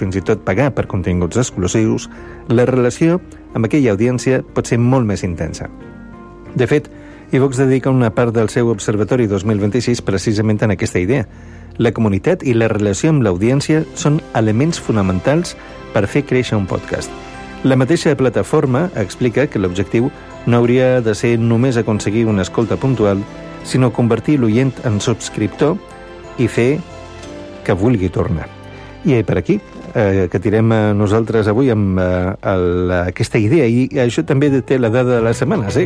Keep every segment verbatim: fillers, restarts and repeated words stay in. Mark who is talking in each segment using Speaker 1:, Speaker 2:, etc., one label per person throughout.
Speaker 1: fins i tot pagar per continguts exclusius, la relació amb aquella audiència pot ser molt més intensa. De fet, iVox dedica una part del seu Observatori dos mil vint-i-sis precisament en aquesta idea. La comunitat i la relació amb l'audiència són elements fonamentals per fer créixer un podcast. La mateixa plataforma explica que l'objectiu no hauria de ser només aconseguir una escolta puntual, sinó convertir l'oient en subscriptor i fer que vulgui tornar. I per aquí, eh, que tirem a nosaltres avui amb eh, el, aquesta idea, i això també té la dada de la setmana, sí?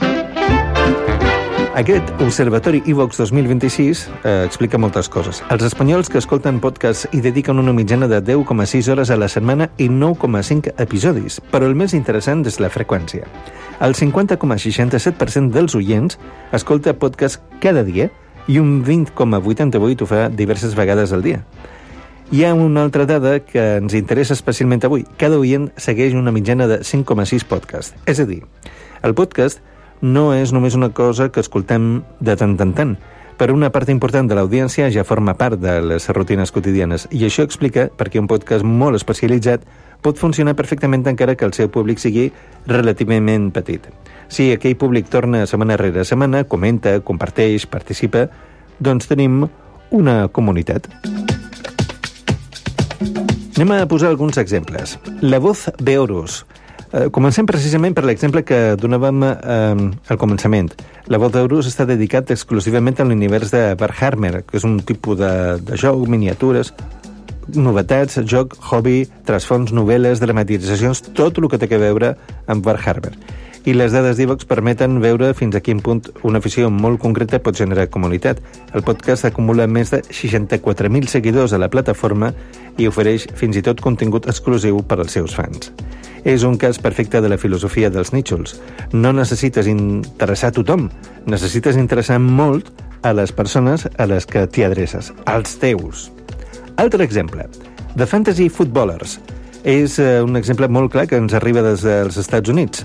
Speaker 1: Aquest Observatori iVox dos mil vint-i-sis eh, explica moltes coses. Els espanyols que escolten podcasts hi dediquen una mitjana de deu coma sis hores a la setmana i nou coma cinc episodis, però el més interessant és la freqüència. El cinquanta coma seixanta-set per cent dels oients escolta podcast cada dia i un vint coma vuitanta-vuit ho fa diverses vegades al dia. Hi ha una altra dada que ens interessa especialment avui. Cada oient segueix una mitjana de cinc coma sis podcasts. És a dir, el podcast no és només una cosa que escoltem de tant en tant, però una part important de l'audiència ja forma part de les rutines quotidianes, i això explica per què un podcast molt especialitzat pot funcionar perfectament encara que el seu públic sigui relativament petit. Si aquell públic torna setmana rere setmana, comenta, comparteix, participa, doncs tenim una comunitat. Anem a posar alguns exemples. La Voz de Horus. Eh, comencem precisament per l'exemple que donàvem eh, al començament. La Voz de Horus està dedicat exclusivament a l'univers de Warhammer, que és un tipus de, de joc, miniatures, novetats, joc, hobby, trasfons, novel·les, dramatitzacions, tot el que té a veure amb Warhammer. I les dades d'iVox permeten veure fins a quin punt una afició molt concreta pot generar comunitat. El podcast acumula més de seixanta-quatre mil seguidors a la plataforma i ofereix fins i tot contingut exclusiu per als seus fans. És un cas perfecte de la filosofia dels nítxols. No necessites interessar a tothom, necessites interessar molt a les persones a les que t'hi adreces, als teus. Altre exemple, The Fantasy Footballers. És eh, un exemple molt clar que ens arriba des dels Estats Units.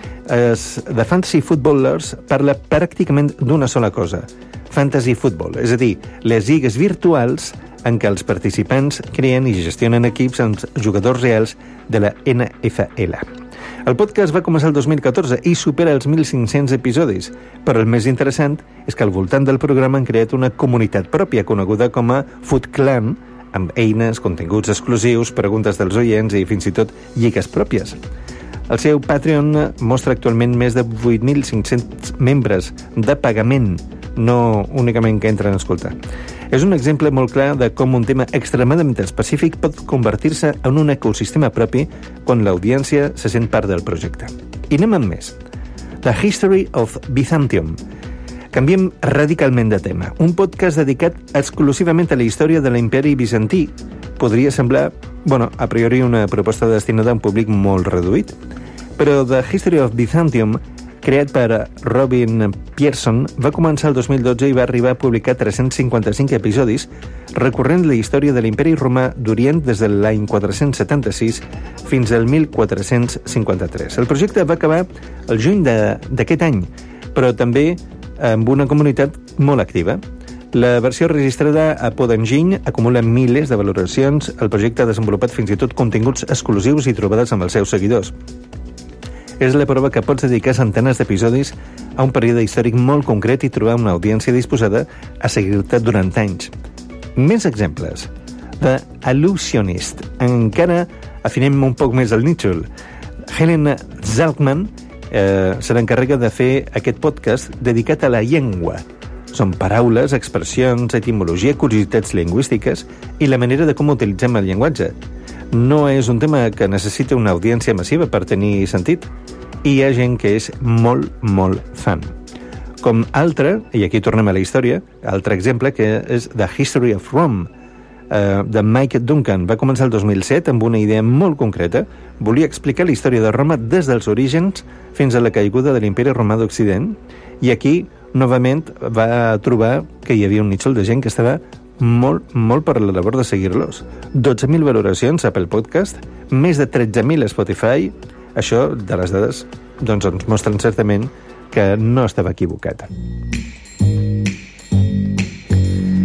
Speaker 1: Es, The Fantasy Footballers parla pràcticament d'una sola cosa, fantasy football, és a dir, les lligues virtuals en què els participants creen i gestionen equips amb jugadors reals de la N F L. El podcast va començar el dos mil catorze i supera els mil cinc-cents episodis, però el més interessant és que al voltant del programa han creat una comunitat pròpia coneguda com a Foot Clan, amb eines, continguts exclusius, preguntes dels oients i fins i tot lligues pròpies. El seu Patreon mostra actualment més de vuit mil cinc-cents membres de pagament, no únicament que entren a escoltar. És un exemple molt clar de com un tema extremadament específic pot convertir-se en un ecosistema propi quan l'audiència se sent part del projecte. I anem amb més. The History of Byzantium. Canviem radicalment de tema. Un podcast dedicat exclusivament a la història de l'imperi bizantí podria semblar, bueno, a priori una proposta destinada a un públic molt reduït. Però The History of Byzantium, creat per Robin Pierson, va començar el dos mil dotze i va arribar a publicar tres-cents cinquanta-cinc episodis recorrent la història de l'imperi romà d'Orient des de l'any quatre-cents setanta-sis fins al mil quatre-cents cinquanta-tres. El projecte va acabar el juny d'aquest any, però també amb una comunitat molt activa. La versió registrada a Podengine acumula milers de valoracions. El projecte ha desenvolupat fins i tot continguts exclusius i trobades amb els seus seguidors. És la prova que pots dedicar centenes d'episodis a un període històric molt concret i trobar una audiència disposada a seguir-te durant anys. Més exemples. The Allusionist. Encara afinem un poc més el nítxol. Helen Zalkman eh, se l'encarrega de fer aquest podcast dedicat a la llengua. Són paraules, expressions, etimologia, curiositats lingüístiques i la manera de com utilitzem el llenguatge. No és un tema que necessita una audiència massiva per tenir sentit. I hi ha gent que és molt, molt fan. Com altre, i aquí tornem a la història, altre exemple que és The History of Rome, eh, de Mike Duncan. Va començar el dos mil set amb una idea molt concreta. Volia explicar la història de Roma des dels orígens fins a la caiguda de l'imperi romà d'Occident. I aquí, novament, va trobar que hi havia un nítxol de gent que estava molt, molt per la labor de seguir-los. dotze mil valoracions a Apple Podcast, més de tretze mil a Spotify. Això, de les dades, doncs ens mostren certament que no estava equivocat.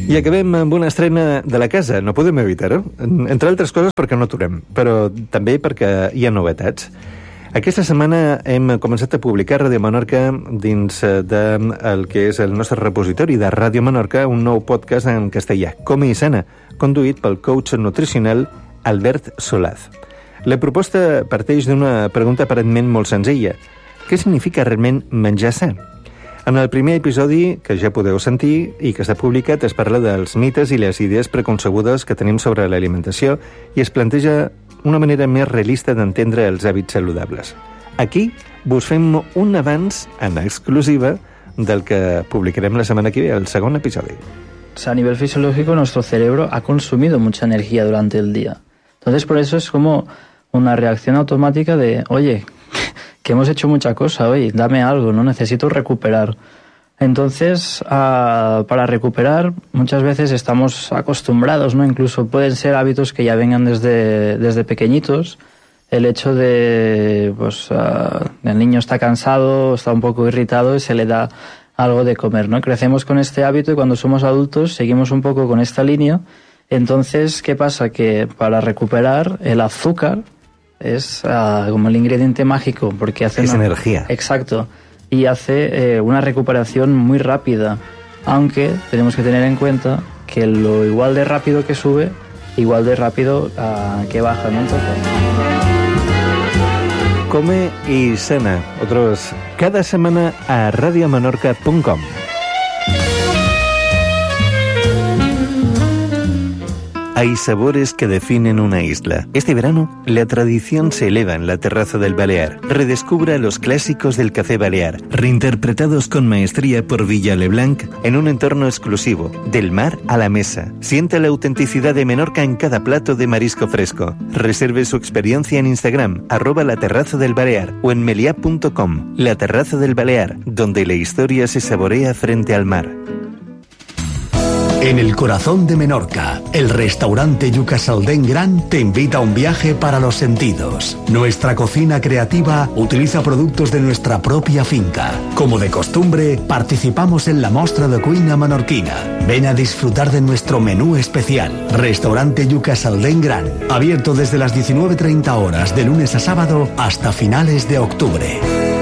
Speaker 1: I acabem amb una estrena de la casa, no podem evitar-ho. Entre altres coses perquè no aturem, però també perquè hi ha novetats. Aquesta setmana hem començat a publicar a Ràdio Menorca dins del de que és el nostre repositori de Ràdio Menorca un nou podcast en castellà, Com i sana, conduït pel coach nutricional Albert Solaz. La proposta parteix d'una pregunta aparentment molt senzilla. Què significa realment menjar sa? En el primer episodi, que ja podeu sentir i que està publicat, es parla dels mites i les idees preconcebudes que tenim sobre l'alimentació i es planteja una manera més realista d'entendre els hàbits saludables. Aquí vos fem un avanç en exclusiva del que publicarem la setmana que ve, el segon episodi.
Speaker 2: O sea, a nivel fisiológico, nuestro cerebro ha consumido mucha energía durante el día. Entonces, por eso es como una reacción automática de, oye, que hemos hecho mucha cosa hoy, dame algo, no necesito recuperar. Entonces, uh, para recuperar, muchas veces estamos acostumbrados, ¿no? Incluso pueden ser hábitos que ya vengan desde, desde pequeñitos. El hecho de, pues, uh, el niño está cansado, está un poco irritado y se le da algo de comer, ¿no? Crecemos con este hábito y cuando somos adultos seguimos un poco con esta línea. Entonces, ¿qué pasa? Que para recuperar el azúcar es uh, como el ingrediente mágico, porque hace...
Speaker 1: Es
Speaker 2: una...
Speaker 1: energía.
Speaker 2: Exacto. Y hace eh, una recuperación muy rápida. Aunque tenemos que tener en cuenta que lo igual de rápido que sube, igual de rápido uh, que baja, ¿no? Entonces...
Speaker 1: Come y sana. Otros cada semana a radio menorca punto com. Hay sabores que definen una isla. Este verano, la tradición se eleva en la terraza del Balear. Redescubra los clásicos del café balear, reinterpretados con maestría por Villa Leblanc en un entorno exclusivo, del mar a la mesa. Sienta la autenticidad de Menorca en cada plato de marisco fresco. Reserve su experiencia en Instagram, arroba la terraza del Balear, o en meliá punto com. La terraza del Balear, donde la historia se saborea frente al mar.
Speaker 3: En el corazón de Menorca, el restaurante Yuca Saldén Gran te invita a un viaje para los sentidos. Nuestra cocina creativa utiliza productos de nuestra propia finca. Como de costumbre, participamos en la Mostra de Cuina Menorquina. Ven a disfrutar de nuestro menú especial. Restaurante Yuca Saldén Gran, abierto desde las diecinueve treinta horas de lunes a sábado hasta finales de octubre.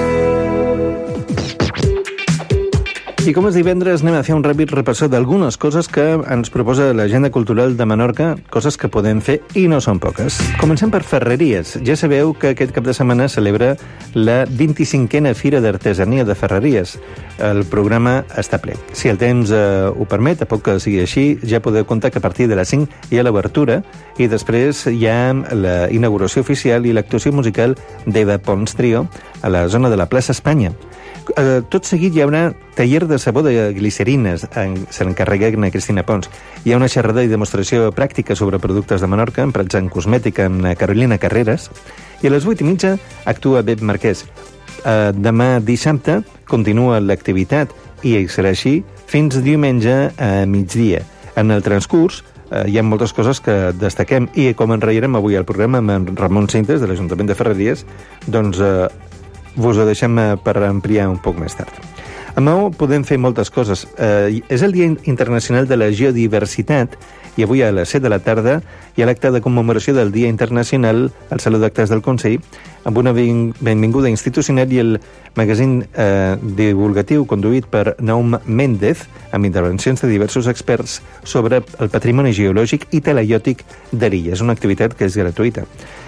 Speaker 1: I com és divendres, anem a fer un ràpid repassó d'algunes coses que ens proposa l'agenda cultural de Menorca, coses que podem fer i no són poques. Comencem per Ferreries. Ja sabeu que aquest cap de setmana celebra la vint-i-cinquena Fira d'Artesania de Ferreries. El programa està ple. Si el temps eh, ho permet, a poc que sigui així, ja podeu comptar que a partir de les cinc hi ha l'obertura i després hi ha la inauguració oficial i l'actuació musical d'Eva Pons Trio a la zona de la plaça Espanya. Eh, tot seguit hi haurà taller de sabó de glicerines, en, se l'encarrega a Cristina Pons. Hi ha una xerrada i demostració pràctica sobre productes de Menorca, emprats en cosmètica, amb Carolina Carreras, i a les vuit i mitja actua Bep Marquès. Eh, demà dissabte continua l'activitat i serà així fins diumenge a migdia. En el transcurs eh, hi ha moltes coses que destaquem i com enratllarem avui al programa amb en Ramon Cintes de l'Ajuntament de Ferreries, doncs eh, vos ho deixem per ampliar un poc més tard. A Maó podem fer moltes coses. Eh, és el Dia Internacional de la Geodiversitat i avui a les set de la tarda hi ha l'acte de commemoració del Dia Internacional al Saló d'Actes del Consell amb una benvinguda institucional i el magazín eh, divulgatiu conduït per Naum Méndez amb intervencions de diversos experts sobre el patrimoni geològic i telaiòtic d'Arilla. És una activitat que és gratuïta.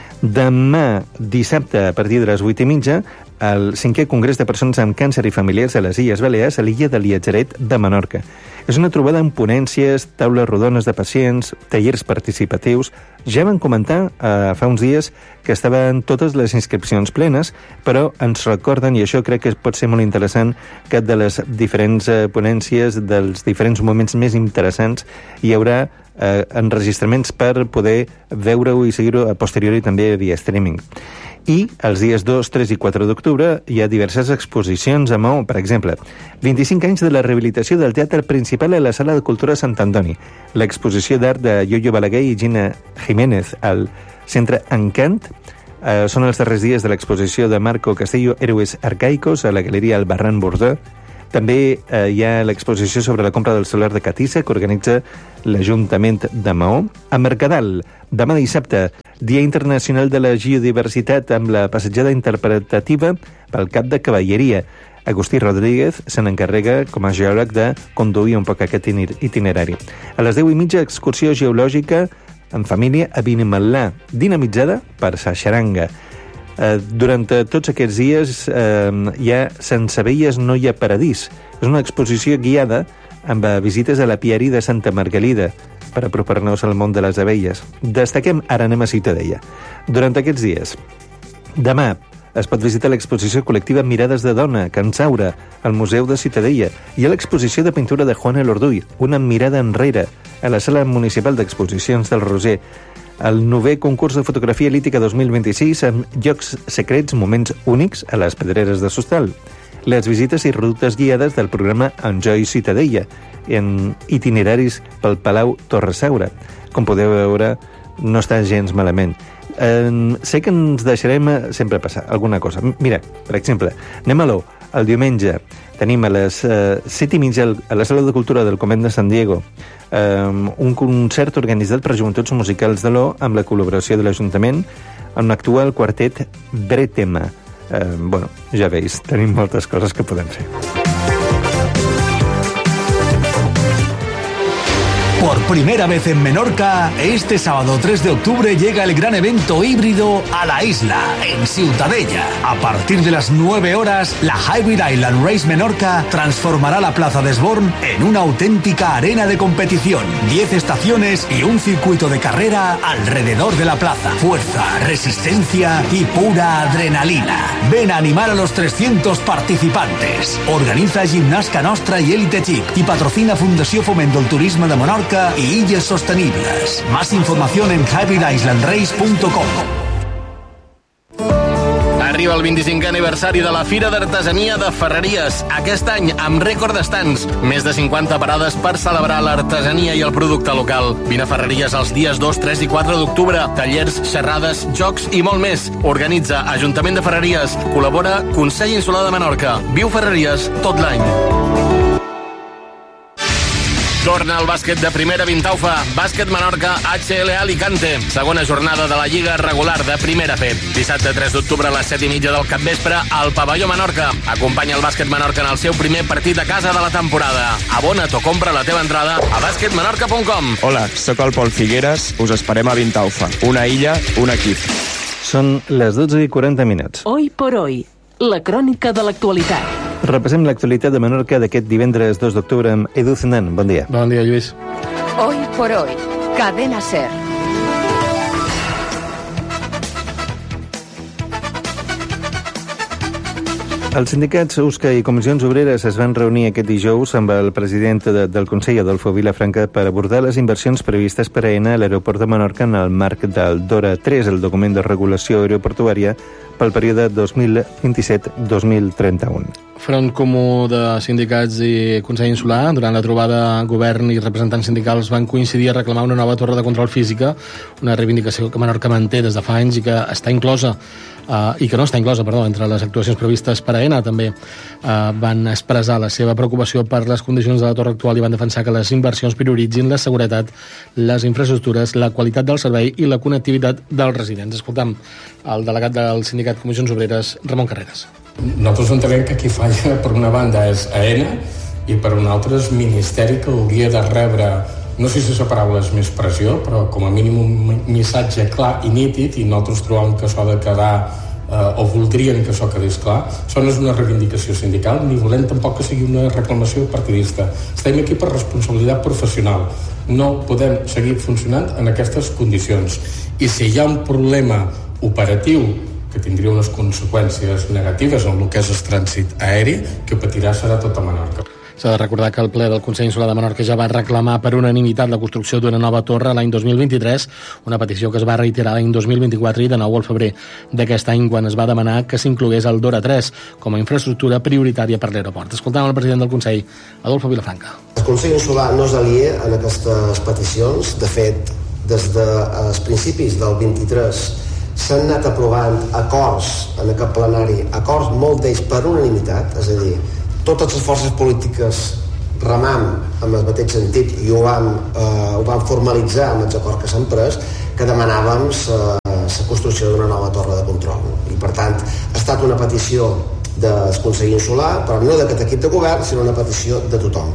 Speaker 1: Demà, dissabte, a partir de les vuit i mitja, el cinquè Congrés de Persones amb Càncer i Familiars a les Illes Balears a l'illa de Liatjaret de Menorca. És una trobada amb ponències, taules rodones de pacients, tallers participatius. Ja van comentar eh, fa uns dies que estaven totes les inscripcions plenes, però ens recorden, i això crec que pot ser molt interessant, que de les diferents eh, ponències, dels diferents moments més interessants, hi haurà eh, enregistraments per poder veure-ho i seguir-ho a posteriori també via streaming. I els dies dos, tres i quatre d'octubre hi ha diverses exposicions a Maó. Per exemple, vint-i-cinc anys de la rehabilitació del teatre principal a la Sala de Cultura Sant Antoni, l'exposició d'art de Yoyo Balaguer i Gina Jiménez al Centre Encant, eh, són els darrers dies de l'exposició de Marco Castillo Héroes Arcaicos a la Galeria Albarrán Bordó. També eh, hi ha l'exposició sobre la compra del solar de Catissa, que organitza l'Ajuntament de Maó. A Mercadal, demà dissabte, Dia Internacional de la Geodiversitat, amb la passejada interpretativa pel Cap de Cavalleria. Agustí Rodríguez se n'encarrega, com a geòleg, de conduir un poc aquest itinerari. A les deu i mitja, excursió geològica en família a Benimalà, dinamitzada per sa xaranga. Eh, durant tots aquests dies eh, hi ha Sense Abelles no hi ha paradís. És una exposició guiada amb visites a l'apiari de Santa Margalida per apropar-nos al món de les abelles. Destaquem, ara anem a Ciutadella. Durant aquests dies, demà es pot visitar l'exposició col·lectiva Mirades de Dona, Can Saura, al Museu de Ciutadella, i a l'exposició de pintura de Juana Lorduy, Una mirada enrere, a la Sala Municipal d'Exposicions del Roser. El novè concurs de fotografia lítica dos mil vint-i-sis amb llocs secrets, moments únics a les Pedreres de Sostal. Les visites i rutes guiades del programa Enjoy Ciutadella en itineraris pel Palau Torre Saura. Com podeu veure, no està gens malament. Eh, sé que ens deixarem sempre passar alguna cosa. Mira, per exemple, anem a l'O. El diumenge tenim a les eh, set i mitja a la Sala de Cultura del Convent de San Diego eh, un concert organitzat per Joventuts Musicals de l'O amb la col·laboració de l'Ajuntament, on actua el quartet Bretema. Eh, bueno, ja veus, tenim moltes coses que podem fer.
Speaker 3: Por primera vez en Menorca, este sábado tres de octubre llega el gran evento híbrido a la isla, en Ciutadella. A partir de las nueve horas, la Hybrid Island Race Menorca transformará la Plaza de Esborn en una auténtica arena de competición. Diez estaciones y un circuito de carrera alrededor de la plaza. Fuerza, resistencia y pura adrenalina. Ven a animar a los trescientos participantes. Organiza Gimnasca Nostra y Elite Chic y patrocina Fundació Foment del Turisme de Menorca y Illes Sostenibles. Más información en hybrid island race punto com.
Speaker 4: Arriba el vint-i-cinquè aniversari de la Fira d'Artesania de Ferreries. Aquest any, amb rècord d'estants. Més de cinquanta parades per celebrar l'artesania i el producte local. Vine a Ferreries els dies dos, tres i quatre d'octubre. Tallers, xerrades, jocs i molt més. Organitza Ajuntament de Ferreries. Col·labora Consell Insular de Menorca. Viu Ferreries tot l'any. Torna el bàsquet de primera Vintaufa. Bàsquet Menorca H L Alicante. Segona jornada de la Lliga regular de primera F. Dissabte tres d'octubre a les set i mitja del capvespre al Pavelló Menorca. Acompanya el bàsquet Menorca en el seu primer partit a casa de la temporada. Abona't o compra la teva entrada a bàsquet menorca punt com.
Speaker 5: Hola, sóc el Pol Figueres. Us esperem a Vintaufa. Una illa, un equip.
Speaker 1: Són les dotze i quaranta minuts.
Speaker 6: Hoy por hoy, la crònica de l'actualitat.
Speaker 1: Repassem l'actualitat de Menorca d'aquest divendres dos d'octubre amb Edu Zendan. Bon dia.
Speaker 7: Bon dia, Lluís.
Speaker 6: Hoy por hoy, Cadena SER.
Speaker 1: Els sindicats U S C A i Comissions Obreres es van reunir aquest dijous amb el president de, del Consell, Adolfo Vilafranca, per abordar les inversions previstes per a AENA a l'aeroport de Menorca en el marc del DORA tres, el document de regulació aeroportuària pel període dos mil vint-i-set a dos mil trenta-u.
Speaker 7: Front Comú de Sindicats i Consell Insular, durant la trobada govern i representants sindicals van coincidir a reclamar una nova torre de control física, una reivindicació que Menorca manté des de fa anys i que està inclosa uh, i que no està inclosa, perdó, entre les actuacions previstes per a AENA. També uh, van expressar la seva preocupació per les condicions de la torre actual i van defensar que les inversions prioritzin la seguretat, les infraestructures, la qualitat del servei i la connectivitat dels residents. Escoltam el delegat del sindicat Comissions Obreres, Ramon Carreras.
Speaker 8: Nosaltres entenem que qui falla per una banda és AENA i per una altra és Ministeri, que hauria de rebre, no sé si la paraula és més pressió, però com a mínim un missatge clar i nítid, i nosaltres trobem que això de quedar eh, o voldrien que això quedés clar. Això no és una reivindicació sindical, ni volem tampoc que sigui una reclamació partidista. Estem aquí per responsabilitat professional. No podem seguir funcionant en aquestes condicions. I si hi ha un problema operatiu que tindria unes conseqüències negatives en el que és el trànsit aeri, que patirà serà tota Menorca.
Speaker 7: S'ha de recordar que el ple del Consell Insular de Menorca ja va reclamar per unanimitat la construcció d'una nova torre l'any dos mil vint-i-tres, una petició que es va reiterar l'any dos mil vint-i-quatre i de nou al febrer d'aquest any, quan es va demanar que s'inclogués el DORA tres com a infraestructura prioritària per l'aeroport. Escoltam el president del Consell, Adolfo Vilafranca.
Speaker 9: El Consell Insular no és aliè en aquestes peticions. De fet, des dels principis del vint-i-tres s'han anat aprovant acords en aquest plenari, acords molt d'ells per unanimitat, és a dir, totes les forces polítiques remam amb el mateix sentit i ho vam, eh, ho vam formalitzar amb els acords que s'han pres, que demanàvem la construcció d'una nova torre de control. I per tant ha estat una petició del Consell Insular, però no d'aquest equip de govern, sinó una petició de tothom.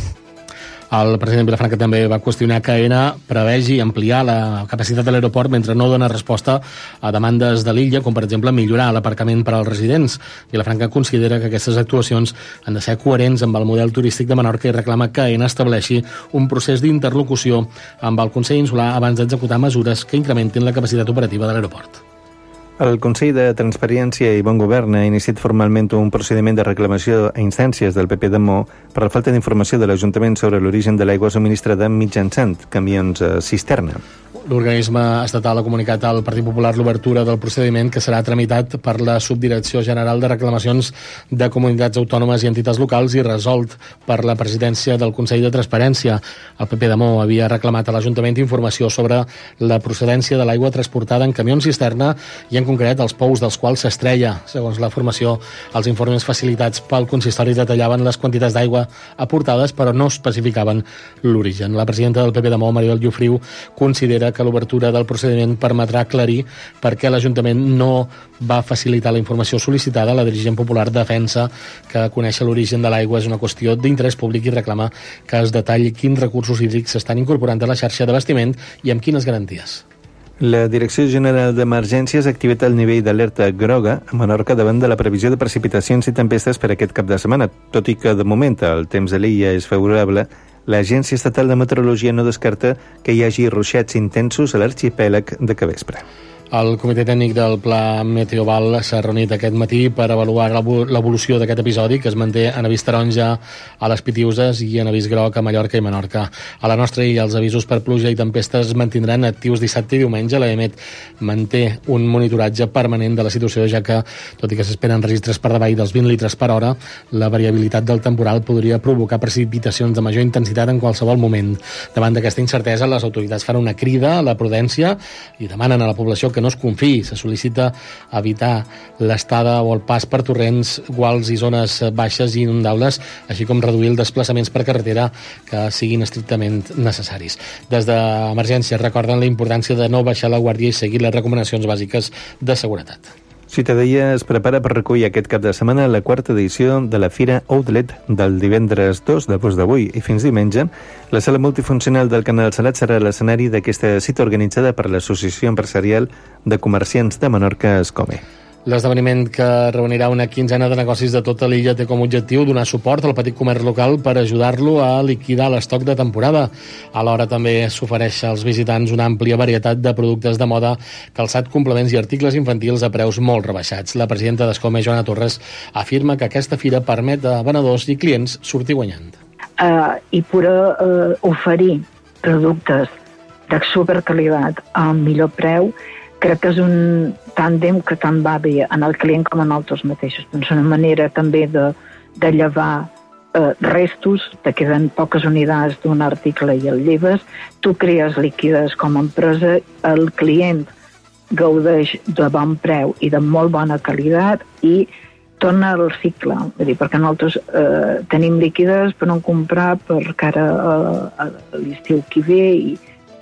Speaker 7: El president Vilafranca també va qüestionar que Aena prevegi ampliar la capacitat de l'aeroport mentre no dona resposta a demandes de l'illa, com per exemple millorar l'aparcament per als residents. Vilafranca considera que aquestes actuacions han de ser coherents amb el model turístic de Menorca i reclama que Aena estableixi un procés d'interlocució amb el Consell Insular abans d'executar mesures que incrementin la capacitat operativa de l'aeroport.
Speaker 1: El Consell de Transparència i Bon Govern ha iniciat formalment un procediment de reclamació a instàncies del P P de Mo per la falta d'informació de l'Ajuntament sobre l'origen de l'aigua subministrada mitjançant camions cisterna.
Speaker 7: L'organisme estatal ha comunicat al Partit Popular l'obertura del procediment que serà tramitat per la Subdirecció General de Reclamacions de Comunitats Autònomes i Entitats Locals i resolt per la presidència del Consell de Transparència. El P P de Mo havia reclamat a l'Ajuntament informació sobre la procedència de l'aigua transportada en camions cisterna i en concret els pous dels quals s'estreia. Segons la formació, els informes facilitats pel consistori detallaven les quantitats d'aigua aportades però no especificaven l'origen. La presidenta del P P de Mo, Maribel Llofriu, considera que l'obertura del procediment permetrà aclarir per què l'Ajuntament no va facilitar la informació sol·licitada. La dirigent popular defensa que conèixer l'origen de l'aigua és una qüestió d'interès públic i reclama que es detalli quins recursos hídrics s'estan incorporant a la xarxa d'abastiment i amb quines garanties.
Speaker 1: La Direcció General d'Emergències ha activat el nivell d'alerta groga a Menorca davant de la previsió de precipitacions i tempestes per aquest cap de setmana. Tot i que, de moment, el temps de l'illa és favorable, l'Agència Estatal de Meteorologia no descarta que hi hagi ruixats intensos a l'arxipèlag de capvespre.
Speaker 7: El comitè tècnic del Pla Meteoval s'ha reunit aquest matí per avaluar l'evolució d'aquest episodi, que es manté en avís taronja a les Pitiuses i en avís groc a Mallorca i Menorca. A la nostra illa els avisos per pluja i tempestes es mantindran actius dissabte i diumenge. L'E M E T manté un monitoratge permanent de la situació, ja que, tot i que s'esperen registres per davall dels vint litres per hora, la variabilitat del temporal podria provocar precipitacions de major intensitat en qualsevol moment. Davant d'aquesta incertesa, les autoritats fan una crida a la prudència i demanen a la població que no es confiï. Se sol·licita evitar l'estada o el pas per torrents, guals i zones baixes i inundables, així com reduir els desplaçaments per carretera que siguin estrictament necessaris. Des d'Emergència recorden la importància de no baixar la guàrdia i seguir les recomanacions bàsiques de seguretat.
Speaker 1: Ciutadella es prepara per recollir aquest cap de setmana la quarta edició de la Fira Outlet del divendres dos d'agost d'avui i fins diumenge. La sala multifuncional del Canal Salat serà l'escenari d'aquesta cita organitzada per l'Associació Empresarial de Comerciants de Menorca, Escome.
Speaker 7: L'esdeveniment, que reunirà una quinzena de negocis de tota l'illa, té com a objectiu donar suport al petit comerç local per ajudar-lo a liquidar l'estoc de temporada. Alhora també s'ofereix als visitants una àmplia varietat de productes de moda, calçat, complements i articles infantils a preus molt rebaixats. La presidenta d'Escome, Joana Torres, afirma que aquesta fira permet a venedors i clients sortir guanyant.
Speaker 10: Uh, I poder uh, oferir productes de superqualitat a millor preu, crec que és un tàndem que tant va bé en el client com en altres mateixos. És una manera també de, de llevar eh, restos, te queden poques unitats d'un article i el lleves, tu crees liquides com a empresa, el client gaudeix de bon preu i de molt bona qualitat i torna al cicle, vull dir, perquè nosaltres eh, tenim liquides per no comprar per cara a, a l'estiu que ve i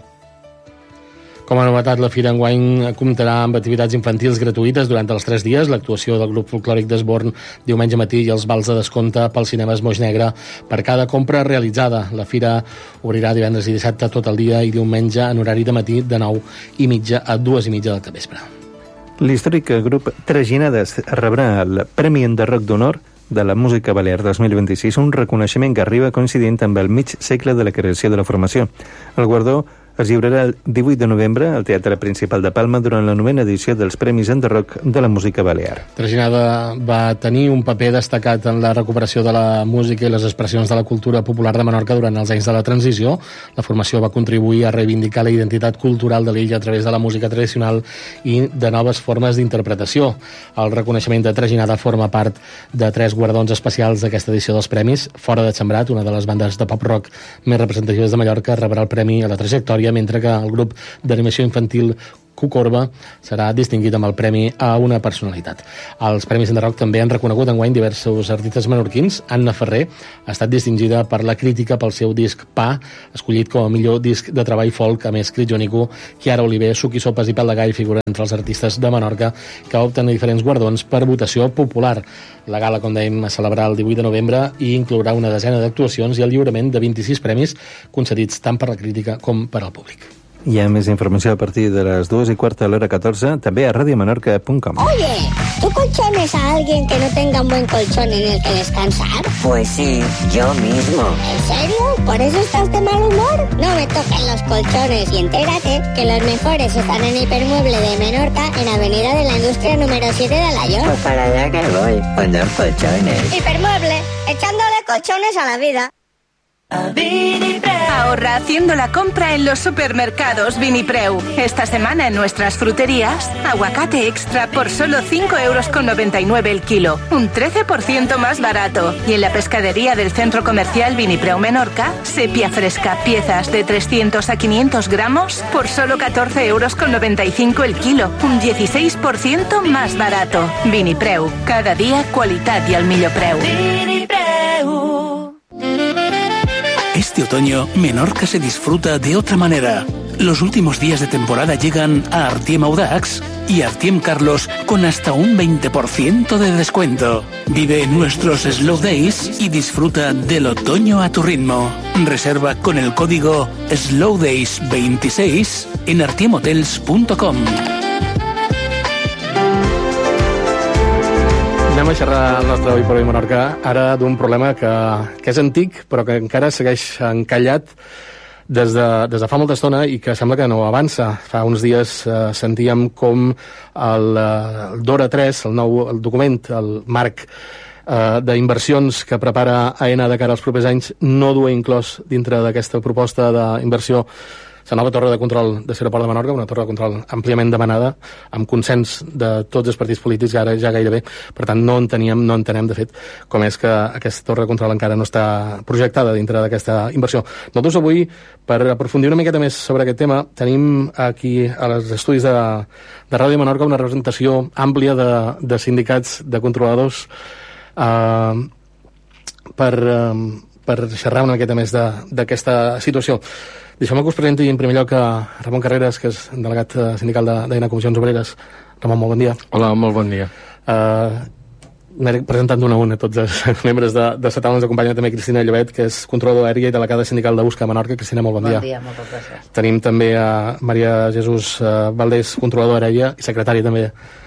Speaker 7: Com a novetat, la Fira enguany comptarà amb activitats infantils gratuïtes durant els tres dies, l'actuació del grup folclòric d'Esborn diumenge matí i els vals de descompte pels cinemes Moix Negre per cada compra realitzada. La Fira obrirà divendres i dissabte tot el dia i diumenge en horari de matí de nou i mitja a dues i mitja del capvespre.
Speaker 1: L'històric grup Traginades rebrà el Premi Enderroc d'Honor de la Música Balear dos mil vint-i-sis, un reconeixement que arriba coincidint amb el mig segle de la creació de la formació. El guardó es lliurarà el divuit de novembre al Teatre Principal de Palma durant la novena edició dels Premis Enderroc de la Música Balear.
Speaker 7: Traginada va tenir un paper destacat en la recuperació de la música i les expressions de la cultura popular de Menorca durant els anys de la transició. La formació va contribuir a reivindicar la identitat cultural de l'illa a través de la música tradicional i de noves formes d'interpretació. El reconeixement de Traginada forma part de tres guardons especials d'aquesta edició dels premis. Fora de Xambrat, una de les bandes de pop-rock més representatives de Mallorca, rebrà el premi a la trajectòria, mentre que el grup d'animació infantil Q Corba serà distingit amb el Premi a una personalitat. Els Premis Enderroc també han reconegut enguany diversos artistes menorquins. Anna Ferrer ha estat distingida per la crítica pel seu disc Pa, escollit com a millor disc de treball folk, a més Crit Jonico, Chiara Oliver, Suqui Sopes i Pèl de Gall figuren entre els artistes de Menorca que opten a diferents guardons per votació popular. La gala, com dèiem, es celebrarà el divuit de novembre i inclourà una desena d'actuacions i el lliurament de vint-i-sis premis concedits tant per la crítica com per al públic.
Speaker 1: Hi ha més informació a partir de les dues i quarta a l'hora catorze, també a radiomenorca punt com.
Speaker 11: Oye, ¿tú colchones a alguien que no tenga un buen colchón en el que descansar?
Speaker 12: Pues sí, yo mismo.
Speaker 11: ¿En serio? ¿Por eso estás de mal humor? No me toquen los colchones y entérate que los mejores están en Hipermueble de Menorca, en Avenida de la Industria número siete de Alayón.
Speaker 12: Pues para allá que voy, con dos colchones.
Speaker 11: Hipermueble, echándole colchones a la vida.
Speaker 6: Ahorra haciendo la compra en los supermercados Vinipreu. Esta semana en nuestras fruterías, aguacate extra por solo cinco euros con noventa y nueve el kilo, un trece por ciento más barato. Y en la pescadería del centro comercial Vinipreu Menorca, sepia fresca, piezas de trescientos a quinientos gramos por solo catorce euros con noventa y cinco el kilo, un dieciséis por ciento más barato. Vinipreu, cada día cualidad y al millor preu. Vinipreu.
Speaker 13: Este otoño, Menorca se disfruta de otra manera. Los últimos días de temporada llegan a Artiem Audax y Artiem Carlos con hasta un veinte por ciento de descuento. Vive nuestros Slow Days y disfruta del otoño a tu ritmo. Reserva con el código Slow Days veintiséis en artiem hotels punto com.
Speaker 7: Anem a xerrar el nostre Avui per Avui Menorca ara d'un problema que, que és antic però que encara segueix encallat des de, des de fa molta estona i que sembla que no avança. Fa uns dies eh, sentíem com el, el Dora tres, el nou el document, el marc eh, d'inversions que prepara AENA de cara als propers anys, no duia inclòs dintre d'aquesta proposta d'inversió la nova torre de control de l'aeroport de Menorca, una torre de control àmpliament demanada, amb consens de tots els partits polítics ara ja gairebé. Per tant, no enteníem, no entenem, de fet, com és que aquesta torre de control encara no està projectada dintre d'aquesta inversió. Nosaltres avui, per aprofundir una miqueta més sobre aquest tema, tenim aquí als estudis de, de Ràdio Menorca una representació àmplia de, de sindicats de controladors eh, per, eh, per xerrar una miqueta més d'aquesta situació. Deixeu-me que us presenti en primer lloc a Ramon Carreras, que és delegat sindical d'AENA Comissions Obreres. Ramon, molt bon dia.
Speaker 14: Hola, molt bon dia.
Speaker 7: Uh, M'he presentat d'una a una tots els membres de, de la taula. Ens acompanya també Cristina Llobet, que és controladora aèria i delegada sindical de Busca a Menorca. Cristina, molt bon dia.
Speaker 15: Bon dia, moltes gràcies.
Speaker 7: Tenim també a Maria Jesús uh, Valdés, controladora aèria i secretària també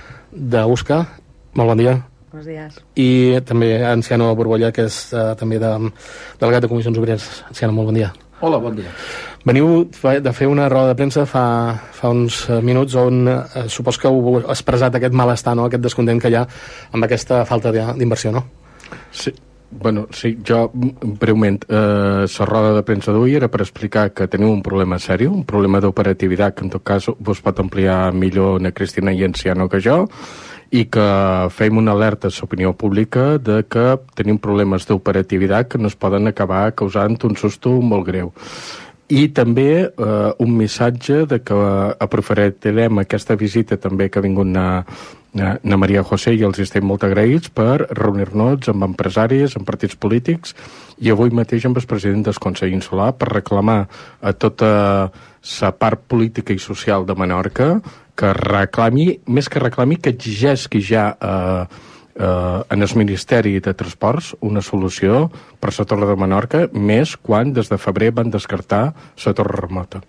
Speaker 7: de Busca. Molt bon dia.
Speaker 15: Buenos días.
Speaker 7: I també a Anciano Borbolla, que és uh, també de, delegat de Comissions Obreres. Anciano, molt bon dia.
Speaker 14: Hola, bon dia.
Speaker 7: Veniu de fer una roda de premsa fa, fa uns minuts on eh, supos que heu expressat aquest malestar, no? Aquest descontent que hi ha amb aquesta falta d'inversió, no?
Speaker 14: Sí, bueno, sí, jo breument, eh, la roda de premsa d'avui era per explicar que teniu un problema seri, un problema d'operativitat que en tot cas vos pot ampliar millor na Cristina i Anciano que jo, i que fem una alerta a l'opinió pública de que tenim problemes d'operativitat que nos poden acabar causant un susto molt greu. I també eh, un missatge de que aprofitarem aquesta visita també que ha vingut na, na, na Maria José i els estem molt agraïts per reunir-nos amb empresaris, amb partits polítics i avui mateix amb el president del Consell Insular per reclamar a tota la part política i social de Menorca que reclami, més que reclami, que exigeixi ja eh, eh, en el Ministeri de Transports una solució per la Torre de Menorca, més quan des de febrer van descartar la torre remota.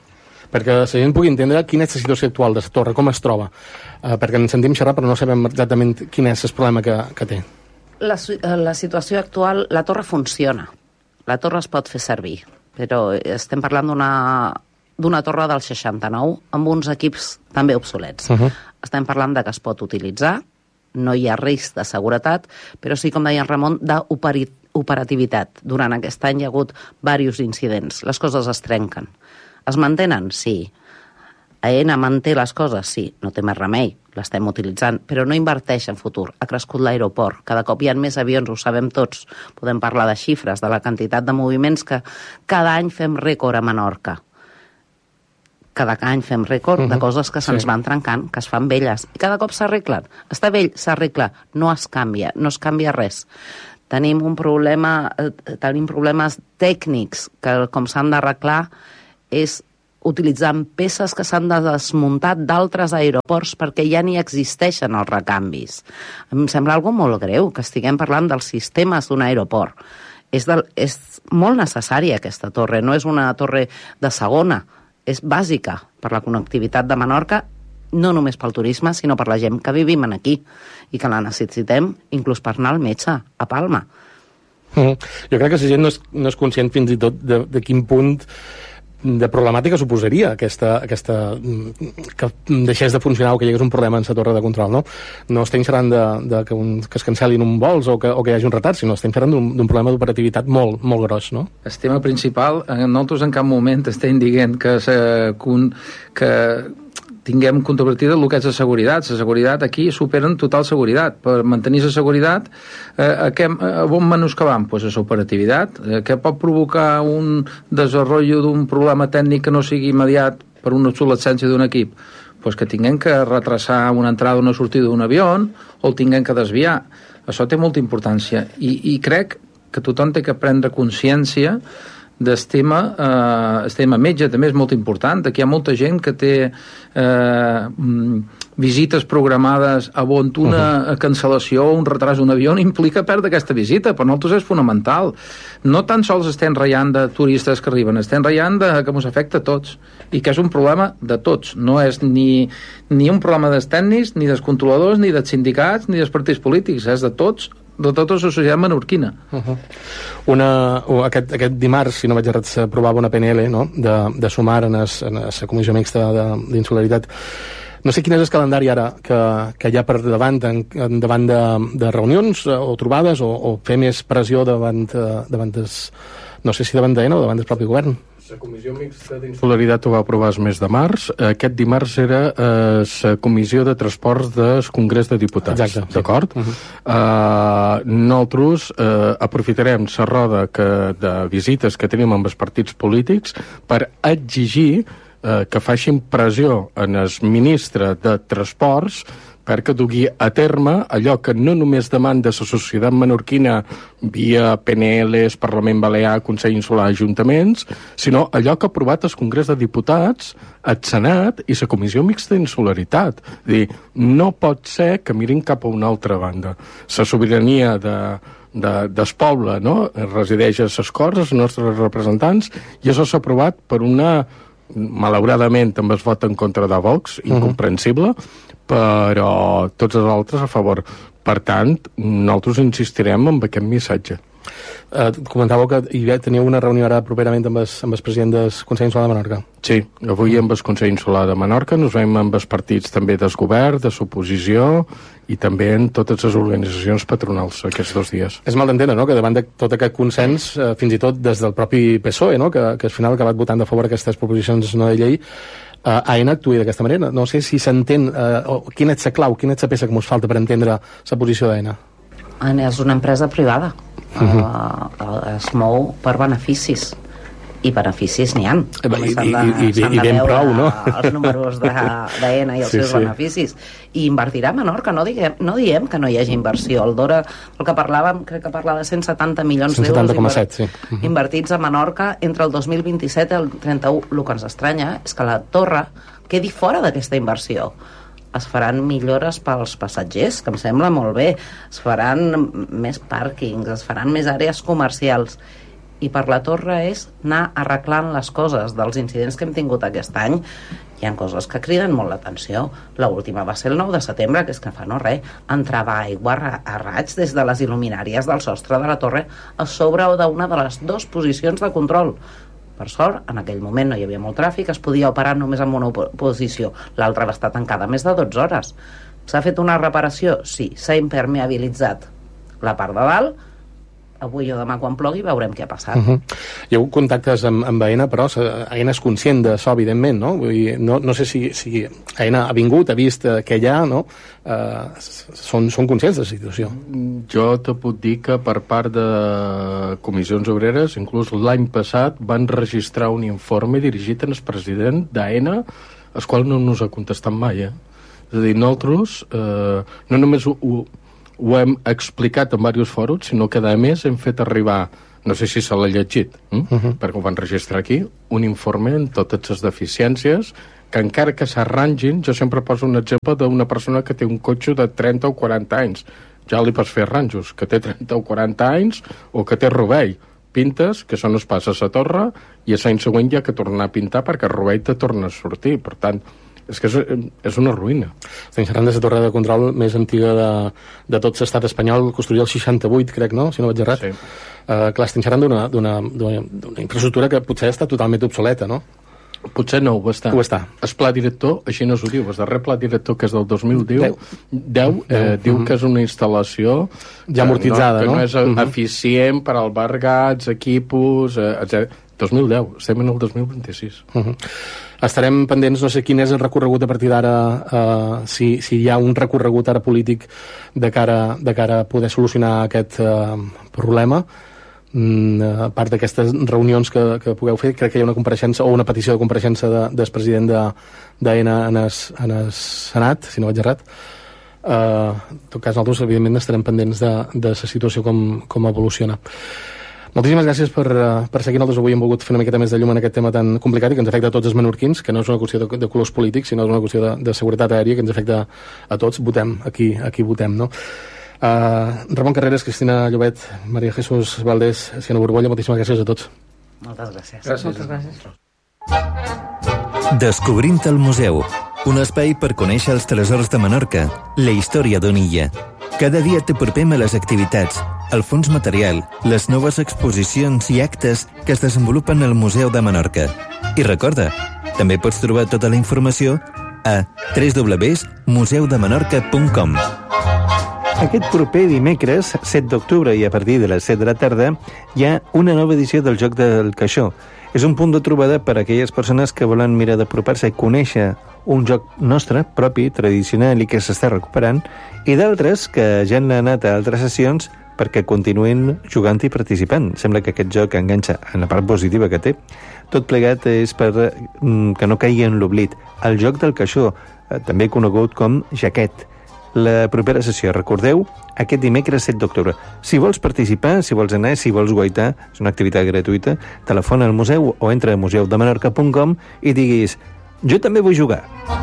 Speaker 7: Perquè la gent pugui entendre quina és la situació actual de la torre, com es troba, eh, perquè ens sentim xerrar però no sabem exactament quin és el problema que, que té.
Speaker 15: La, la situació actual, la torre funciona, la torre es pot fer servir, però estem parlant d'una d'una torre del seixanta-nou amb uns equips també obsolets. Uh-huh. Estem parlant de que es pot utilitzar, no hi ha risc de seguretat, però sí, com deia en Ramon, d'operativitat. Durant aquest any hi ha hagut diversos incidents. Les coses es trenquen. Es mantenen? Sí. AENA manté les coses? Sí. No té més remei, l'estem utilitzant, però no inverteix en futur. Ha crescut l'aeroport, cada cop hi ha més avions, ho sabem tots. Podem parlar de xifres, de la quantitat de moviments que cada any fem rècord a Menorca. cada any fem rècord uh-huh. de coses que se'ns
Speaker 7: sí.
Speaker 15: van trencant, que es fan velles, i cada cop s'arreglen. Està vell, s'arregla, no es canvia, no es canvia res. Tenim un problema, eh, tenim problemes tècnics que, com s'han d'arreglar, és utilitzant peces que s'han de desmuntar d'altres aeroports perquè ja ni existeixen els recanvis. Em sembla algo molt greu que estiguem parlant dels sistemes d'un aeroport. És, del, és molt necessària aquesta torre, no és una torre de segona, és bàsica per la connectivitat de Menorca, no només pel turisme, sinó per la gent que vivim aquí i que la necessitem inclús per anar al metge a Palma.
Speaker 7: Mm. Jo crec que la gent no és, no és conscient fins i tot de, de quin punt de problemàtica suposaria aquesta, aquesta, que deixés de funcionar o que hi hagués un problema en la torre de control, no? No estem xerrant de, de que, un, que es cancel·lin un vols o que, o que hi hagi un retard, sinó estem xerrant d'un problema d'operativitat molt, molt gros, no?
Speaker 16: El tema principal, nosaltres en cap moment estem dient que, se, que tinguem controvertida el que és la seguretat. La seguretat aquí supera en total seguretat. Per mantenir la seguretat, eh, a, què, a on menoscabam? Pues a l'operativitat. Eh, què pot provocar un desenvolupament d'un problema tècnic que no sigui immediat per una obsolescència d'un equip? Pues que tinguem que retrasar una entrada o una sortida d'un avió o el tinguem que desviar. Això té molta importància. I, i crec que tothom té que prendre consciència del tema, eh, el tema metge també és molt important. Aquí hi ha molta gent que té eh, visites programades on una uh-huh. cancel·lació o un retras d'un avió implica perdre aquesta visita. Per nosaltres és fonamental. No tan sols estem ratllant de turistes que arriben, estem ratllant de que ens afecta a tots i que és un problema de tots. No és ni, ni un problema dels tècnics, ni dels controladors, ni dels sindicats, ni dels partits polítics. És de tots, de tota la societat menorquina.
Speaker 7: Uh-huh. Una, aquest, aquest dimarts, si no vaig errat, s'aprovava una P N L, no?, de, de sumar en la comissió mixta d'insularitat. No sé quin és el calendari ara que, que hi ha per davant, en, en davant de, de reunions o trobades o, o fer més pressió davant, davant des, no sé si davant d'Aena o davant del propi govern.
Speaker 14: La comissió mixta d'insularitat ho va aprovar el mes de març. Aquest dimarts era eh, la comissió de transports del Congrés de Diputats.
Speaker 7: Exacte,
Speaker 14: d'acord?
Speaker 7: Sí. Uh-huh.
Speaker 14: Uh, nosaltres uh, aprofitarem la roda que, de visites que tenim amb els partits polítics per exigir uh, que facin pressió en el ministre de Transports perquè dugui a terme allò que no només demanda la societat menorquina via P N Ls, Parlament Balear, Consell Insular, Ajuntaments, sinó allò que ha aprovat el Congrés de Diputats, el Senat i la Comissió Mixta d'Insularitat. És dir, no pot ser que mirin cap a una altra banda. La sobirania de, de, del poble, no?, resideix a les Corts, els nostres representants, i això s'ha aprovat per una, malauradament, també es vota en contra de Vox, incomprensible, uh-huh. però tots els altres a favor. Per tant, nosaltres insistirem en aquest missatge.
Speaker 7: Eh, comentàveu que hi teníeu una reunió ara properament amb el, amb el president del Consell Insular de Menorca.
Speaker 14: Sí, avui amb el Consell Insular de Menorca nos veiem amb els partits també del govern, de l'oposició i també en totes les organitzacions patronals aquests dos dies.
Speaker 7: És mal d'entendre, no?, que davant de tot aquest consens, eh, fins i tot des del propi P S O E, no?, que, que al final ha acabat votant a favor d'aquestes proposicions no de llei, Uh, Aena actuï d'aquesta manera. No sé si s'entén uh, quina és la clau, quina és la peça que ens falta per entendre la posició d'Aena.
Speaker 15: Aena és una empresa privada. Uh-huh. uh, es mou per beneficis i beneficis n'hi ha.
Speaker 7: I, i, i, i, i ben prou, no?
Speaker 15: Els números d'Aena i els sí, seus sí. beneficis. I invertirà a Menorca. No diguem, no diem que no hi hagi inversió. El Dora, el que parlàvem, crec que parla de cent setanta milions d'euros
Speaker 7: cent setanta coma set, sí.
Speaker 15: uh-huh. invertits a Menorca entre el dos mil vint-i-set i el trenta-u. El que ens estranya és que la torre quedi fora d'aquesta inversió. Es faran millores pels passatgers, que em sembla molt bé. Es faran més pàrquings, es faran més àrees comercials. I per la torre és anar arreglant les coses dels incidents que hem tingut aquest any. Hi ha coses que criden molt l'atenció. L'última va ser el nou de setembre, que és que fa no res, entrava aigua a raig des de les il·luminàries del sostre de la torre a sobre d'una de les dues posicions de control. Per sort, en aquell moment no hi havia molt tràfic, es podia operar només en una posició. L'altra va estar tancada més de dotze hores. S'ha fet una reparació? Sí. S'ha impermeabilitzat la part de dalt, avui o demà quan plogui veurem què ha passat.
Speaker 7: Uh -huh. Hi ha hagut contactes amb, amb AENA, però AENA és conscient d'això, evidentment, no? Vull dir, no, no sé si, si AENA ha vingut, ha vist què hi ha, no? Uh, són, són conscients de la situació.
Speaker 14: Jo te puc dir que per part de Comissions Obreres, inclús l'any passat, van registrar un informe dirigit al president d'AENA, el qual no ens ha contestat mai, eh? És a dir, nosaltres eh, no només ho, ho, ho hem explicat en diversos fòrums, sinó que a més hem fet arribar, no sé si se l'ha llegit, hm? uh -huh. perquè ho van registrar aquí, un informe en totes les deficiències que encara que s'arrangin, jo sempre poso un exemple d'una persona que té un cotxe de trenta o quaranta anys, ja li pots fer arranjos, que té trenta o quaranta anys o que té rovell, pintes, que això no es passa a la torre, i l'any següent hi ha que tornar a pintar perquè el rovell te torna a sortir. Per tant, és que és, és una ruïna.
Speaker 7: Estem xerrant de la torre de control més antiga de, de tot l'estat espanyol, construïda el seixanta-vuit, crec, no? Si no vaig errat. Sí. Uh, clar, estem xerrant d'una infraestructura que potser està totalment obsoleta, no?
Speaker 14: Potser no, ho està.
Speaker 7: Ho està.
Speaker 14: El pla director, així no s'ho diu, el darrer pla director, que és del dos mil deu, deu, deu eh, diu uh -huh. que és una instal·lació
Speaker 7: ja amortitzada,
Speaker 14: no? Que
Speaker 7: no,
Speaker 14: no és uh -huh. eficient per albergats, equipos, eh, etcètera. dos mil deu, estem en el dos mil vint-i-sis.
Speaker 7: Uh -huh. Estarem pendents, no sé quin és el recorregut a partir d'ara, uh, si, si hi ha un recorregut ara polític de cara, de cara a poder solucionar aquest uh, problema. Mm, a part d'aquestes reunions que, que pugueu fer, crec que hi ha una compareixença o una petició de compareixença de, del president d'AENA en, en el Senat, si no vaig errat. Uh, en tot cas, nosaltres evidentment estarem pendents de, de la situació com, com evoluciona. Moltíssimes gràcies per, uh, per seguir. Nosaltres avui hem volgut fer una miqueta més de llum en aquest tema tan complicat i que ens afecta a tots els menorquins, que no és una qüestió de, de colors polítics, sinó és una qüestió de, de seguretat aèria que ens afecta a tots. Votem, aquí, aquí votem, no? Uh, Ramon Carreras, Cristina Llobet, Maria Jesús Valdés, Siena Borbolla, moltíssimes gràcies a tots.
Speaker 15: Moltes gràcies.
Speaker 16: Gràcies.
Speaker 15: Moltes gràcies.
Speaker 17: Descobrint el museu, un espai per conèixer els tresors de Menorca, la història d'una illa. Cada dia t'apropem a les activitats, el fons material, les noves exposicions i actes que es desenvolupen al Museu de Menorca. I recorda, també pots trobar tota la informació a w w w punt museu de menorca punt com.
Speaker 1: Aquest proper dimecres, set d'octubre, i a partir de les set de la tarda, hi ha una nova edició del Joc del Caixó. És un punt de trobada per a aquelles persones que volen mirar d'apropar-se i conèixer un joc nostre, propi, tradicional i que s'està recuperant, i d'altres que ja han anat a altres sessions perquè continuïn jugant i participant. Sembla que aquest joc enganxa en la part positiva que té. Tot plegat és per mm, que no caigui en l'oblit. El Joc del Caixó, eh, també conegut com Jaquet. La propera sessió, recordeu, aquest dimecres set d'octubre. Si vols participar, si vols anar, si vols guaitar, és una activitat gratuïta, telefona al museu o entra a museu de menorca punt com i diguis, jo també vull jugar.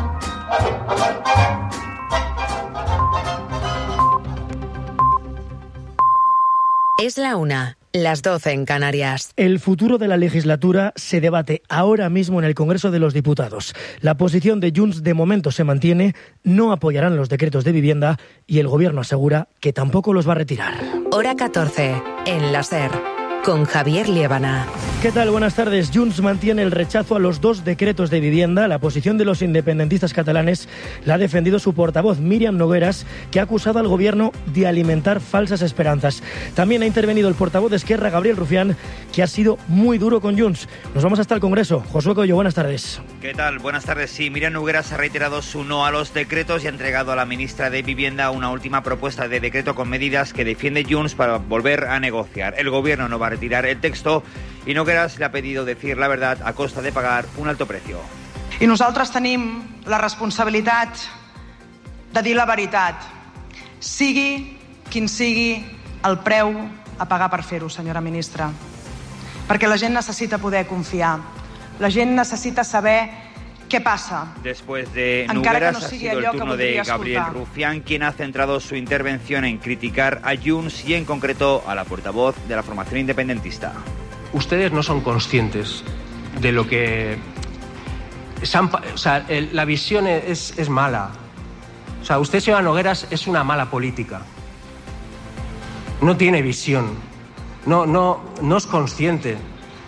Speaker 18: Es la una, las doce en Canarias.
Speaker 19: El futuro de la legislatura se debate ahora mismo en el Congreso de los Diputados. La posición de Junts de momento se mantiene, no apoyarán los decretos de vivienda y el Gobierno asegura que tampoco los va a retirar.
Speaker 18: Hora catorce, en la SER, con Javier Liébana.
Speaker 19: ¿Qué tal? Buenas tardes. Junts mantiene el rechazo a los dos decretos de vivienda. La posición de los independentistas catalanes la ha defendido su portavoz, Míriam Nogueras, que ha acusado al Gobierno de alimentar falsas esperanzas. También ha intervenido el portavoz de Esquerra, Gabriel Rufián, que ha sido muy duro con Junts. Nos vamos hasta el Congreso. Josué Coello, buenas tardes.
Speaker 20: ¿Qué tal? Buenas tardes. Sí, Míriam Nogueras ha reiterado su no a los decretos y ha entregado a la ministra de Vivienda una última propuesta de decreto con medidas que defiende Junts para volver a negociar. El Gobierno no va a retirar el texto i Nogueras le ha pedido decir la verdad a costa de pagar un alto precio.
Speaker 21: I nosaltres tenim la responsabilitat de dir la veritat, sigui quin sigui el preu a pagar per fer-ho, senyora ministra. Perquè la gent necessita poder confiar, la gent necessita saber què passa.
Speaker 20: Después de Nogueras, no ha sido el turno de Gabriel Rufián, quien ha centrado su intervención en criticar a Junts y en concreto a la portavoz de la formación independentista.
Speaker 22: Ustedes no son conscientes de lo que... O sea, el, la visión es, es mala. O sea, usted, señora Nogueras, es una mala política. No tiene visión. No, no, no es consciente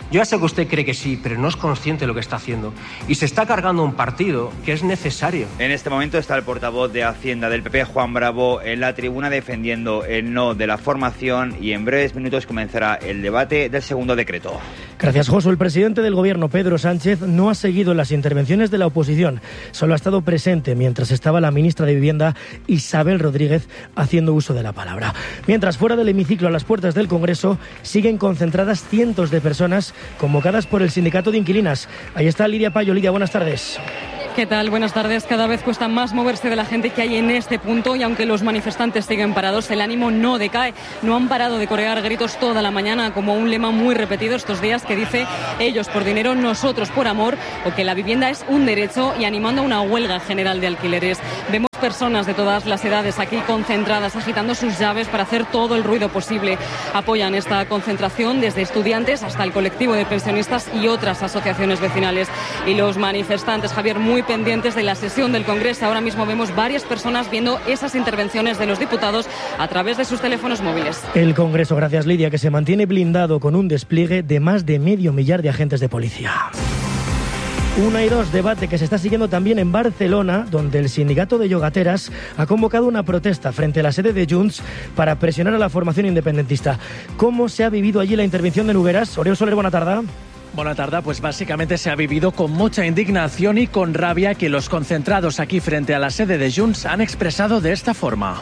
Speaker 22: Yo ya sé que usted cree que sí, pero no es consciente de lo que está haciendo. Y se está cargando un partido que es necesario.
Speaker 20: En este momento está el portavoz de Hacienda del P P, Juan Bravo, en la tribuna defendiendo el no de la formación, y en breves minutos comenzará el debate del segundo decreto.
Speaker 19: Gracias, Josu. El presidente del Gobierno, Pedro Sánchez, no ha seguido las intervenciones de la oposición. Solo ha estado presente mientras estaba la ministra de Vivienda, Isabel Rodríguez, haciendo uso de la palabra. Mientras, fuera del hemiciclo, a las puertas del Congreso, siguen concentradas cientos de personas convocadas por el sindicato de inquilinas. Ahí está Lidia Payo. Lidia, buenas tardes.
Speaker 2: ¿Qué tal? Buenas tardes. Cada vez cuesta más moverse de la gente que hay en este punto, y aunque los manifestantes siguen parados, el ánimo no decae. No han parado de corear gritos toda la mañana, como un lema muy repetido estos días que dice ellos por dinero, nosotros por amor, o que la vivienda es un derecho, y animando a una huelga general de alquileres. Vemos personas de todas las edades aquí concentradas, agitando sus llaves para hacer todo el ruido posible. Apoyan esta concentración desde estudiantes hasta el colectivo de pensionistas y otras asociaciones vecinales. Y los manifestantes, Javier, muy pendientes de la sesión del Congreso. Ahora mismo vemos varias personas viendo esas intervenciones de los diputados a través de sus teléfonos móviles.
Speaker 19: El Congreso, gracias Lidia, que se mantiene blindado con un despliegue de más de medio millar de agentes de policía. Una y dos, debate que se está siguiendo también en Barcelona, donde el sindicato de yogateras ha convocado una protesta frente a la sede de Junts para presionar a la formación independentista. ¿Cómo se ha vivido allí la intervención de Nogueras? Oriol Soler, buena tarde.
Speaker 3: Buena tarde, pues básicamente se ha vivido con mucha indignación y con rabia que los concentrados aquí frente a la sede de Junts han expresado de esta forma.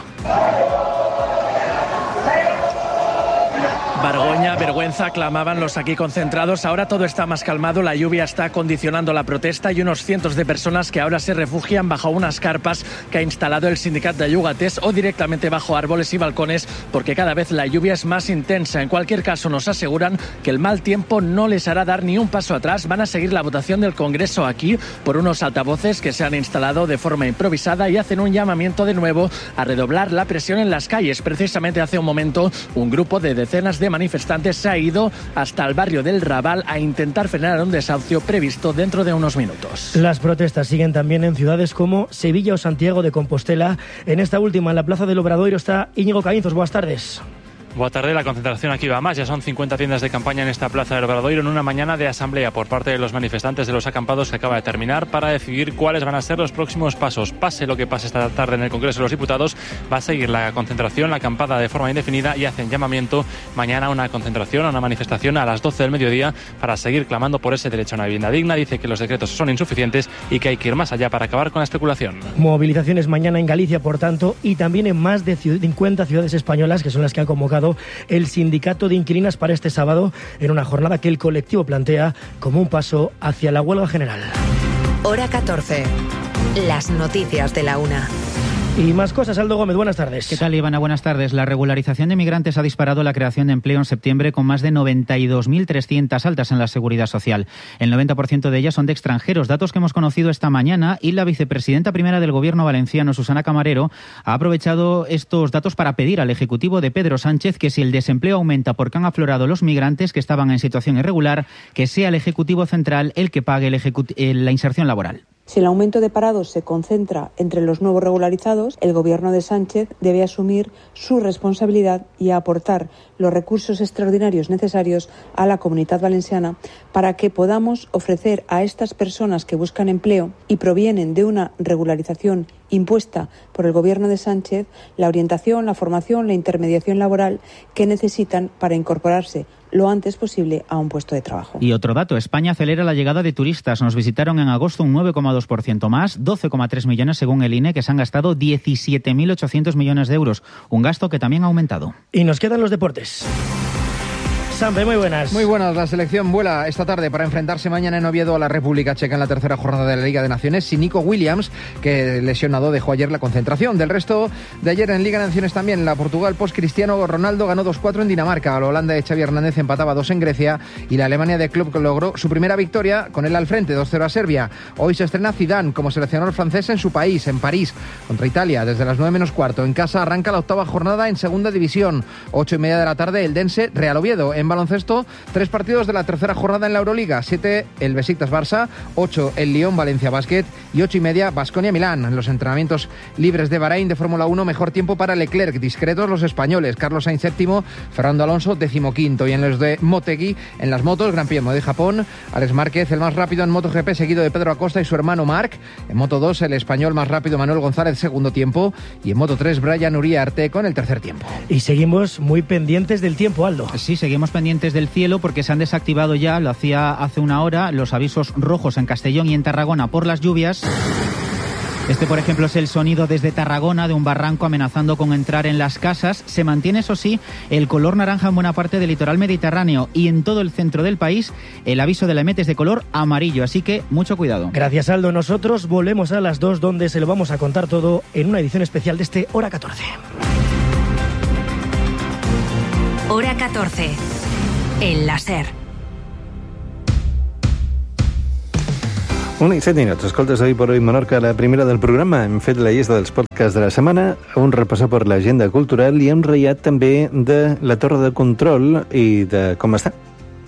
Speaker 3: Vergoña, vergüenza, clamaban los aquí concentrados. Ahora todo está más calmado, la lluvia está condicionando la protesta y unos cientos de personas que ahora se refugian bajo unas carpas que ha instalado el sindicato de Llogaters o directamente bajo árboles y balcones, porque cada vez la lluvia es más intensa. En cualquier caso, nos aseguran que el mal tiempo no les hará dar ni un paso atrás. Van a seguir la votación del Congreso aquí por unos altavoces que se han instalado de forma improvisada y hacen un llamamiento de nuevo a redoblar la presión en las calles. Precisamente hace un momento, un grupo de decenas de manifestantes se ha ido hasta el barrio del Raval a intentar frenar un desahucio previsto dentro de unos minutos.
Speaker 19: Las protestas siguen también en ciudades como Sevilla o Santiago de Compostela. En esta última, en la Plaza del Obradoiro, está Íñigo Caínzos. Buenas tardes.
Speaker 23: Buenas tardes, la concentración aquí va más. Ya son cincuenta tiendas de campaña en esta Plaza del Obradoiro en una mañana de asamblea por parte de los manifestantes de los acampados que acaba de terminar para decidir cuáles van a ser los próximos pasos. Pase lo que pase esta tarde en el Congreso de los Diputados, va a seguir la concentración, la acampada de forma indefinida, y hacen llamamiento mañana a una concentración, a una manifestación a las doce del mediodía para seguir clamando por ese derecho a una vivienda digna. Dice que los decretos son insuficientes y que hay que ir más allá para acabar con la especulación.
Speaker 19: Movilizaciones mañana en Galicia, por tanto, y también en más de cincuenta ciudades españolas, que son las que han convocado el sindicato de inquilinas para este sábado, en una jornada que el colectivo plantea como un paso hacia la huelga general.
Speaker 18: Hora catorce. Las noticias de la una.
Speaker 19: Y más cosas, Aldo Gómez, buenas tardes.
Speaker 24: ¿Qué tal, Ivana? Buenas tardes. La regularización de migrantes ha disparado la creación de empleo en septiembre con más de noventa y dos mil trescientas altas en la Seguridad Social. El noventa por ciento de ellas son de extranjeros, datos que hemos conocido esta mañana, y la vicepresidenta primera del Gobierno valenciano, Susana Camarero, ha aprovechado estos datos para pedir al Ejecutivo de Pedro Sánchez que si el desempleo aumenta porque han aflorado los migrantes que estaban en situación irregular, que sea el Ejecutivo Central el que pague el ejecut- la inserción laboral.
Speaker 25: Si el aumento de parados se concentra entre los nuevos regularizados, el Gobierno de Sánchez debe asumir su responsabilidad y aportar los recursos extraordinarios necesarios a la Comunidad Valenciana para que podamos ofrecer a estas personas que buscan empleo y provienen de una regularización impuesta por el Gobierno de Sánchez la orientación, la formación, la intermediación laboral que necesitan para incorporarse lo antes posible a un puesto de trabajo.
Speaker 24: Y otro dato, España acelera la llegada de turistas. Nos visitaron en agosto un nueve coma dos por ciento más, doce coma tres millones según el I N E, que se han gastado diecisiete mil ochocientos millones de euros, un gasto que también ha aumentado.
Speaker 19: Y nos quedan los deportes. Sampe, muy buenas.
Speaker 26: Muy buenas. La selección vuela esta tarde para enfrentarse mañana en Oviedo a la República Checa en la tercera jornada de la Liga de Naciones, sin Nico Williams, que lesionado dejó ayer la concentración. Del resto de ayer en Liga de Naciones también, la Portugal post-Cristiano Ronaldo ganó dos cuatro en Dinamarca, la Holanda de Xavi Hernández empataba dos en Grecia y la Alemania de Klopp logró su primera victoria con él al frente, dos cero a Serbia. Hoy se estrena Zidane como seleccionador francés en su país, en París, contra Italia, desde las nueve menos cuarto. En casa arranca la octava jornada en Segunda División, ocho y media de la tarde, el Dense Real Oviedo. En En baloncesto, tres partidos de la tercera jornada en la Euroliga. Siete el Besiktas-Barça, ocho el Lyon-Valencia Basket y ocho y media Baskonia-Milán. En los entrenamientos libres de Bahrein de Fórmula uno, mejor tiempo para Leclerc. Discretos los españoles. Carlos Sainz séptimo, Fernando Alonso decimoquinto. Y en los de Motegi, en las motos, Gran Premio de Japón, Alex Márquez el más rápido en MotoGP, seguido de Pedro Acosta y su hermano Marc. En Moto dos, el español más rápido Manuel González, segundo tiempo. Y en Moto tres, Brian Uriarte con el tercer tiempo.
Speaker 19: Y seguimos muy pendientes del tiempo, Aldo.
Speaker 24: Sí, seguimos pendientes del cielo porque se han desactivado ya, lo hacía hace una hora, los avisos rojos en Castellón y en Tarragona por las lluvias. Este, por ejemplo, es el sonido desde Tarragona de un barranco amenazando con entrar en las casas. Se mantiene, eso sí, el color naranja en buena parte del litoral mediterráneo y en todo el centro del país el aviso de la EMET es de color amarillo, así que mucho cuidado.
Speaker 19: Gracias, Aldo. Nosotros volvemos a las dos, donde se lo vamos a contar todo en una edición especial de este Hora catorce.
Speaker 18: Hora catorce. El láser.
Speaker 1: Un i set minuts. Escoltes Hoy por Hoy Menorca, la primera del programa. Hem fet la llista dels podcasts de la setmana, un repassar per l'agenda cultural i hem reiat també de la torre de control i de com està.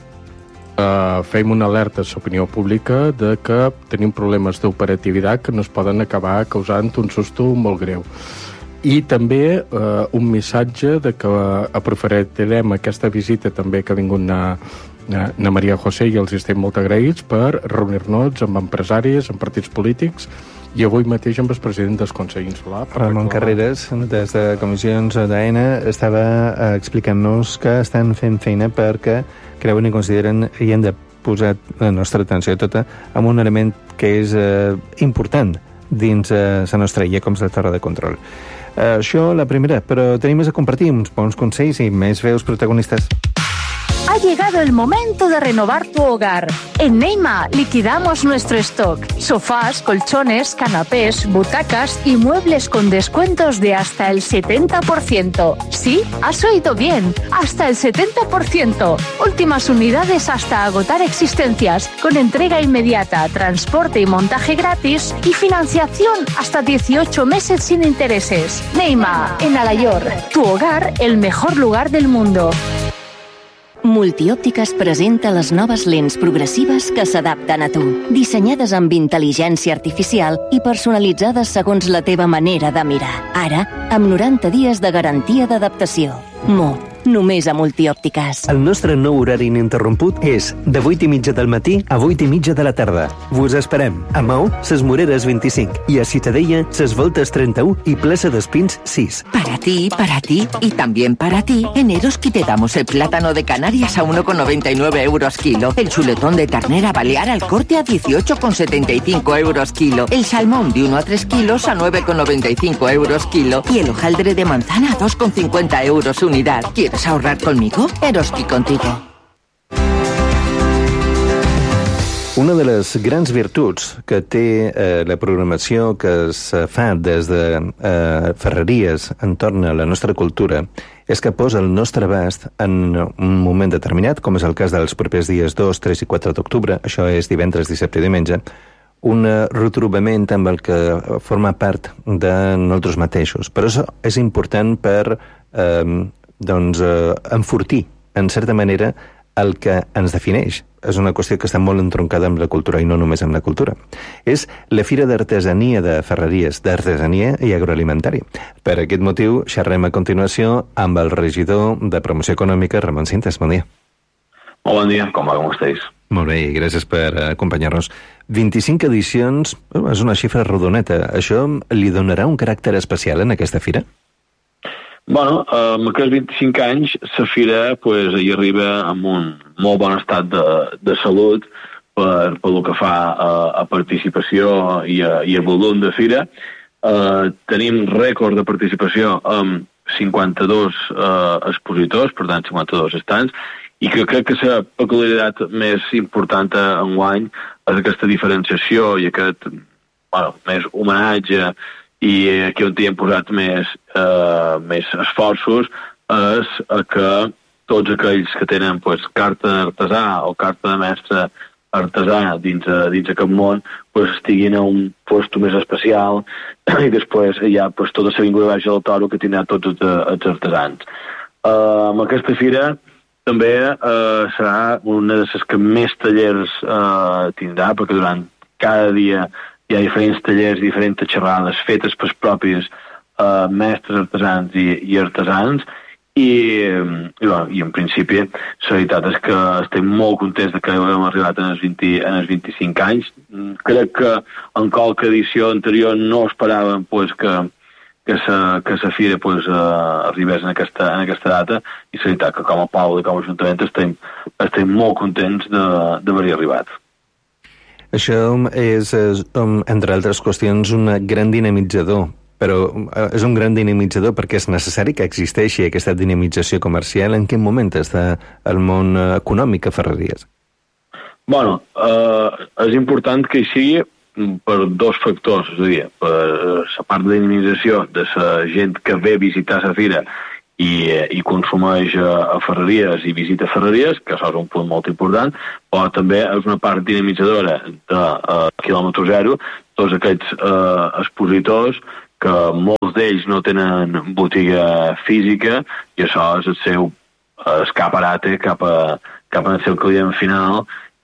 Speaker 14: Uh, fem una alerta a l'opinió pública de que tenim problemes d'operativitat que nos poden acabar causant un susto molt greu. I també uh, un missatge de que aprofitarem aquesta visita també que ha vingut na, na, na Maria José i els estem molt agraïts per reunir-nos amb empresaris, amb partits polítics i avui mateix amb el president del Consell Insular.
Speaker 1: Ramon Carreras, des de Comissions d'A E N A, estava uh, explicant-nos que estan fent feina perquè creuen i consideren i han de posar la nostra atenció tota en un element que és uh, important dins uh, la nostra illa, com és la torre de control. Uh, això la primera, però tenim més a compartir, uns bons consells i més veus protagonistes.
Speaker 4: Ha llegado el momento de renovar tu hogar. En Neima liquidamos nuestro stock. Sofás, colchones, canapés, butacas y muebles con descuentos de hasta el setenta por ciento. Sí, has oído bien, hasta el setenta por ciento. Últimas unidades hasta agotar existencias, con entrega inmediata, transporte y montaje gratis y financiación hasta dieciocho meses sin intereses. Neima, en Alayor, tu hogar, el mejor lugar del mundo.
Speaker 5: Multiòptiques presenta les noves lents progressives que s'adapten a tu, dissenyades amb intel·ligència artificial i personalitzades segons la teva manera de mirar. Ara, amb noranta dies de garantia d'adaptació. Mo, només a Multiòptiques.
Speaker 8: El nostre nou horari ininterromput és de vuit i mitja del matí a vuit i mitja de la tarda. Vos esperem a Maó, Ses Moreres veinticinc i a Ciutadella, Ses Voltes treinta-u y Plaza dos Pins seis.
Speaker 9: Para ti, para ti y también para ti, en Eroski te damos el plátano de Canarias a uno con noventa y nueve euros kilo, el chuletón de ternera balear al corte a dieciocho con setenta y cinco euros kilo, el salmón de uno a tres kilos a nueve con noventa y cinco euros kilo y el hojaldre de manzana a dos con cincuenta euros unidad. ¿Quieres ahorrar conmigo? Eroski contigo.
Speaker 1: Una de les grans virtuts que té eh, la programació que es fa des de eh, Ferreries entorn a la nostra cultura és que posa el nostre abast en un moment determinat, com és el cas dels propers dies dos, tres i quatre d'octubre, això és divendres, dissabte i diumenge, un retrobament amb el que forma part de nosaltres mateixos. Però això és important per eh, doncs, eh, enfortir, en certa manera, el que ens defineix. És una qüestió que està molt entroncada amb la cultura i no només amb la cultura. És la Fira d'Artesania de Ferreries, d'Artesania i Agroalimentari. Per aquest motiu, xerrem a continuació amb el regidor de Promoció Econòmica, Ramon Cintas. Bon dia.
Speaker 10: Molt bon dia, com va, com esteu?
Speaker 1: Molt bé, gràcies per acompanyar-nos. vint-i-cinc edicions, és una xifra rodoneta. Això li donarà un caràcter especial en aquesta fira?
Speaker 10: Bueno, amb aquests vint-i-cinc anys, la fira pues, hi arriba amb un molt bon estat de, de salut per, per el que fa a, a participació i a, i a volum de fira. Uh, tenim rècord de participació amb cinquanta-dos uh, expositors, per tant cinquanta-dos estants, i que crec que la peculiaritat més important enguany és aquesta diferenciació i aquest bueno, més homenatge i aquí on hi hem posat més, eh, més esforços és que tots aquells que tenen pues, carta d'artesà o carta de mestre artesà dins, dins aquest món pues, estiguin a un lloc més especial i després hi ha pues, tota la vinguda baix del toro que tindrà tots els, els artesans. Uh, amb aquesta fira també eh, serà una de les que més tallers eh, tindrà, perquè durant cada dia hi ha diferents tallers, diferents xerrades fetes pels propis eh, mestres artesans i, i artesans, i, i, bueno, i en principi la veritat és que estem molt contents de que hem arribat en els, vint, en els vint-i-cinc anys. Crec que en qualque edició anterior no esperàvem pues, que que sa, que sa fira pues, uh, arribés en aquesta, en aquesta data, i la veritat que com a poble i com a ajuntament estem, estem molt contents d'haver-hi arribat.
Speaker 1: Això és, és, entre altres qüestions, un gran dinamitzador, però és un gran dinamitzador perquè és necessari que existeixi aquesta dinamització comercial. En quin moment està el món econòmic a Ferreries?
Speaker 10: Bueno, eh, és important que hi sigui per dos factors, és a dir, per la part de dinamització de la gent que ve a visitar la fira i, i consumeix a Ferreries i visita Ferreries, que això és un punt molt important, però també és una part dinamitzadora de uh, quilòmetre zero, tots aquests uh, expositors que molts d'ells no tenen botiga física i això és el seu escaparate cap, a, cap al seu client final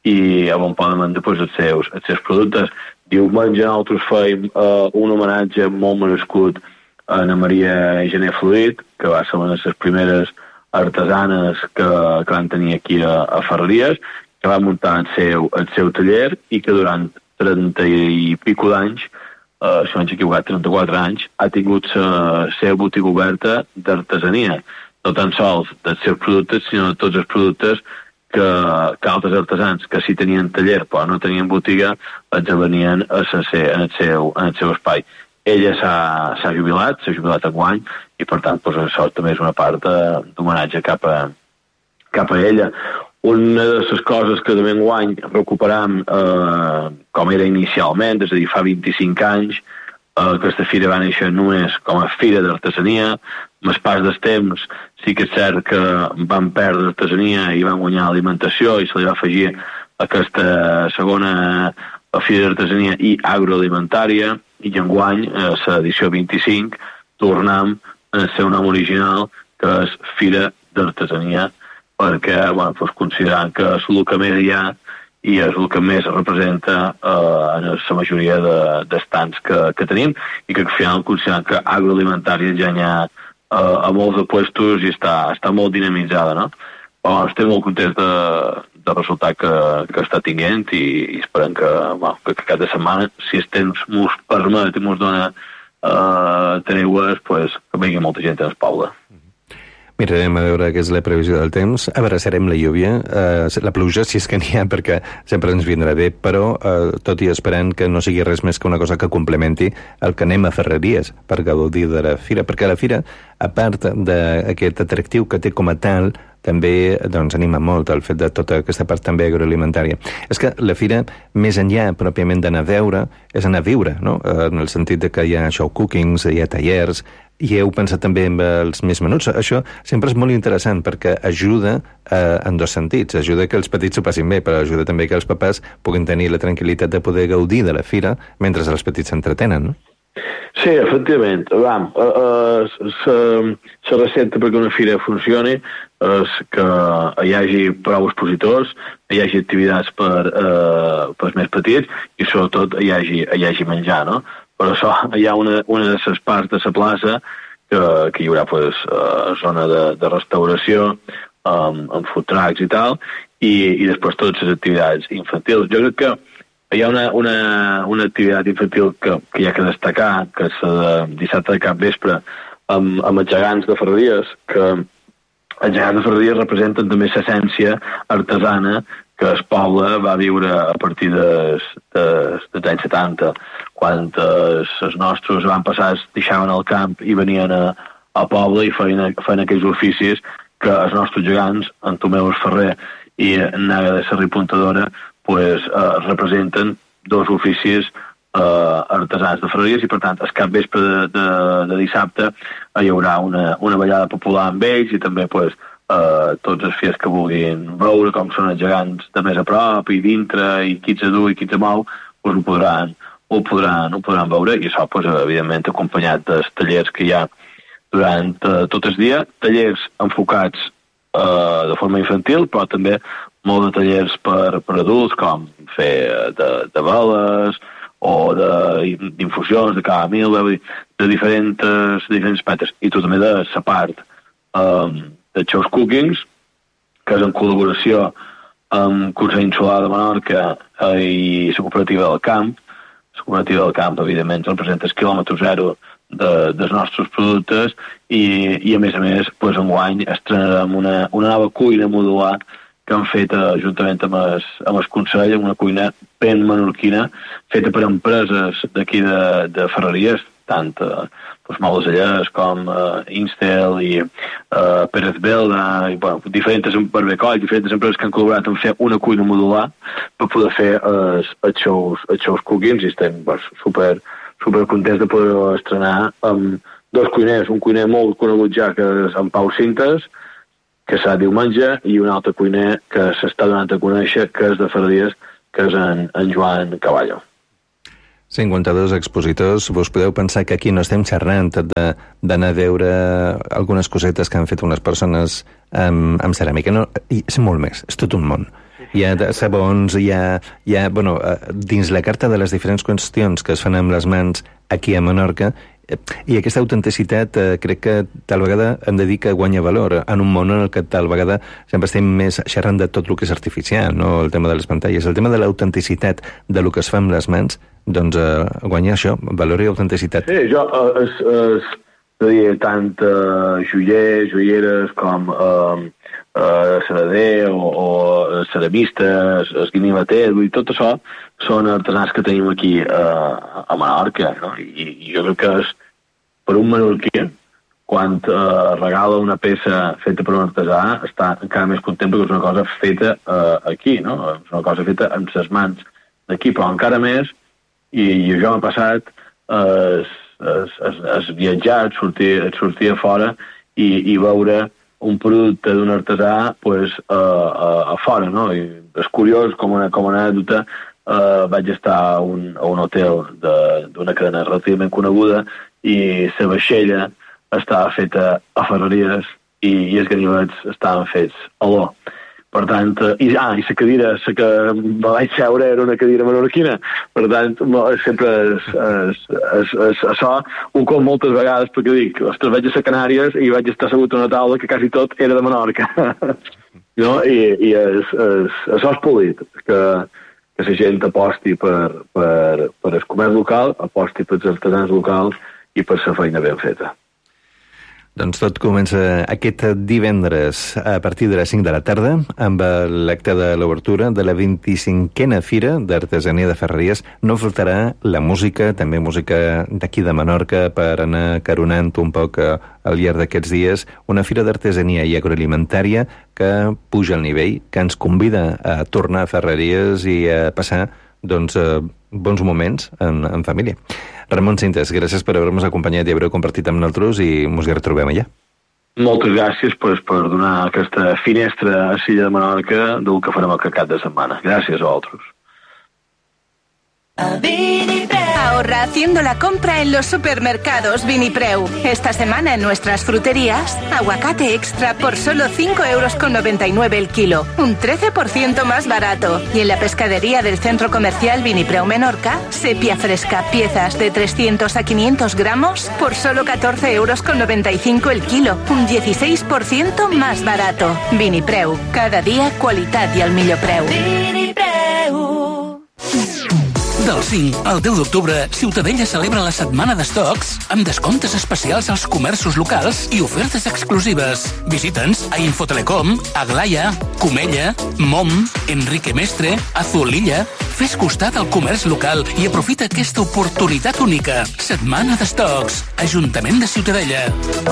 Speaker 10: i on poden vendre pues, els, seus, els seus productes. Diumenge nosaltres feim uh, un homenatge molt merescut a Ana Maria Gené Fluid, que va ser una de les primeres artesanes que, que van tenir aquí a, a Ferreries, que va muntar el seu, el seu taller i que durant trenta i pico d'anys, uh, si no m'he equivocat, trenta-quatre anys, ha tingut la seva botiga oberta d'artesania. No tan sols dels seus productes, sinó de tots els productes que, que altres artesans que sí tenien taller però no tenien botiga els venien a ser, en, el seu, en el seu espai. Ella s'ha jubilat, s'ha jubilat enguany i per tant doncs, això també és una part d'homenatge cap, a, cap a ella. Una de les coses que també enguany recuperam eh, com era inicialment, és a dir, fa vint-i-cinc anys, eh, aquesta fira va néixer només com a fira d'artesania. Amb el pas dels temps sí que és cert que van perdre artesania i van guanyar alimentació i se li va afegir aquesta segona fira d'artesania i agroalimentària i enguany, a l'edició vint-i-cinc, tornem a ser un nom original que és Fira d'Artesania perquè, bueno, pues, considerant que és el que més hi ha i és el que més representa eh, en la majoria d'estants que, que tenim i que al final considerant que agroalimentària ja n'hi ha Uh, a molts de puestos i està, està molt dinamitzada, no? Però estem molt contents de, del resultat que, que està tinguent i, i esperem que, bueno, que, que cada setmana, si el temps mos permet i mos dona uh, tregües, pues, que vingui molta gent a el poble.
Speaker 1: Mirarem a veure què és la previsió del temps. Abraçarem la lluvia, eh, la pluja, si és que n'hi ha, perquè sempre ens vindrà bé, però eh, tot i esperant que no sigui res més que una cosa que complementi el que anem a Ferreries per gaudir de la fira, perquè la fira, a part d'aquest atractiu que té com a tal, també doncs, anima molt el fet de tota aquesta part també agroalimentària. És que la fira, més enllà pròpiament d'anar a veure, és anar a viure, no? En el sentit de que hi ha show cookings, hi ha tallers, i heu pensat també en els més menuts. Això sempre és molt interessant perquè ajuda eh, en dos sentits. Ajuda que els petits s'ho passin bé, però ajuda també que els papàs puguin tenir la tranquil·litat de poder gaudir de la fira mentre els petits s'entretenen, no?
Speaker 10: Sí, efectivament. Vam, uh, uh, la recepta perquè una fira funcioni és que hi hagi prou expositors, hi hagi activitats per, uh, per els més petits i sobretot hi hagi, hi hagi menjar, no? Per això hi ha una, una de les parts de la plaça que, que hi haurà pues, uh, zona de, de restauració um, amb food trucks i tal, i, i després totes les activitats infantils. Jo crec que hi ha una, una, una activitat infantil que, que hi ha que destacar, que és de dissabte de cap vespre amb, amb els gegants de Ferreries, que els gegants de Ferreries representen també l'essència artesana que el poble va viure a partir dels, dels, dels anys setanta, quan els, els nostres van passar, deixaven el camp i venien a, al poble i feien, feien aquells oficis que els nostres gegants, en Tomeu Ferrer i Naga de Serra i Puntadora, pues, eh, representen dos oficis eh, artesans de Ferreries i, per tant, el cap vespre de, de, de dissabte hi haurà una, una ballada popular amb ells i també pues, Uh, tots els fills que vulguin veure com són els gegants de més a prop i dintre i qui ets a dur i qui ets a mou pues ho, podran, ho, podran, ho podran veure i això pues, evidentment acompanyat dels tallers que hi ha durant uh, tot el dia, tallers enfocats uh, de forma infantil, però també molt de tallers per, per adults, com fer de, de veles o d'infusions de camomil, de diferents, de diferents petes. I tu també de la part um, de Chows Cookings, que és en col·laboració amb Consell Insular de Menorca i la cooperativa del camp. La cooperativa del camp, evidentment, representa el quilòmetre zero de, dels nostres productes i, i a més a més, pues, enguany estrenarem una, una nova cuina modular que han fet uh, juntament amb el, amb el Consell, una cuina ben menorquina, feta per empreses d'aquí de, de Ferreries, tant uh, pues, Mobles Allers com uh, Instel i uh, Pérez Belda, i bueno, diferents barbacoa, diferents empreses que han col·laborat en fer una cuina modular per poder fer uh, els seus, els seus cookings, i estem pues, super, super contents de poder estrenar amb dos cuiners, un cuiner molt conegut ja, que és en Pau Cintes, que serà diumenge, i un altre cuiner que s'està donant a conèixer, que és de Ferreries, que és en, en Joan Caballo.
Speaker 1: cinquanta-dos expositors. Vos podeu pensar que aquí no estem xerrant d'anar a veure algunes cosetes que han fet unes persones amb, amb ceràmica. No, i és molt més, és tot un món. Hi ha sabons, hi ha, hi ha bueno, dins la carta de les diferents qüestions que es fan amb les mans aquí a Menorca, i aquesta autenticitat eh, crec que tal vegada hem de dir que guanya valor en un món en el que tal vegada sempre estem més xerrant de tot el que és artificial, no? El tema de les pantalles, el tema de l'autenticitat de lo que es fa amb les mans, doncs eh, guanya això, valor i autenticitat.
Speaker 10: Sí, jo eh, és, és, és dir, tant eh, joiers, joieres com eh, eh, cerader o, o ceramistes, esguinimeter, vull dir, tot això són artesans que tenim aquí eh, a Menorca, no? I, i jo crec que és per un menorquí, quan eh, regala una peça feta per un artesà, està encara més content perquè és una cosa feta eh, aquí, no? És una cosa feta amb ses mans d'aquí, però encara més, i, i jo m'ha passat es, es, es, es viatjar, et sortir, et sortir a fora i, i veure un producte d'un artesà pues, a, a, a fora, no? I és curiós, com una, com una anècdota, Uh, vaig estar a un, a un hotel d'una cadena relativament coneguda i la vaixella estava feta a Ferreries i, i els ganivets estaven fets a l'O. Per tant, uh, i, ah, i la cadira la que me vaig seure era una cadira menorquina. Per tant, sempre és, és, és, és això un cop moltes vegades, perquè dic, ostres, vaig a ser Canàries i vaig estar assegut a una taula que quasi tot era de Menorca. No? I, i és, és, això és polit, que que la gent aposti per, per, per el comerç local, aposti per els artesans locals i per la feina ben feta.
Speaker 1: Doncs tot comença aquest divendres a partir de les cinc de la tarda amb l'acte de l'obertura de la vint-i-cinquena Fira d'Artesania de Ferreries. No faltarà la música, també música d'aquí de Menorca, per anar caronant un poc al llarg d'aquests dies. Una fira d'artesania i agroalimentària que puja el nivell, que ens convida a tornar a Ferreries i a passar doncs, bons moments en, en família. Ramon Cintes, gràcies per haver-nos acompanyat i haver compartit amb nosaltres i ens hi retrobem allà.
Speaker 10: Moltes gràcies pues, per donar aquesta finestra a Silla de Menorca del que farem aquest cap de setmana. Gràcies a vosaltres.
Speaker 6: Ahorra haciendo la compra en los supermercados Vinipreu. Esta semana en nuestras fruterías, aguacate extra por solo cinco euros con noventa y nueve el kilo, un trece por ciento más barato. Y en la pescadería del centro comercial Vinipreu Menorca, sepia fresca, piezas de trescientos a quinientos gramos por solo catorce euros con noventa y cinco el kilo, un dieciséis por ciento más barato. Vinipreu, cada día qualitat i al millor preu. Vinipreu.
Speaker 7: Del cinc al deu d'octubre, Ciutadella celebra la setmana d'estocs amb descomptes especials als comerços locals i ofertes exclusives. Visita'ns a Infotelecom, Aglaia, Comella, Mom, Enrique Mestre, Azulilla. Fes costat al comerç local i aprofita aquesta oportunitat única. Setmana d'estocs. Ajuntament de Ciutadella.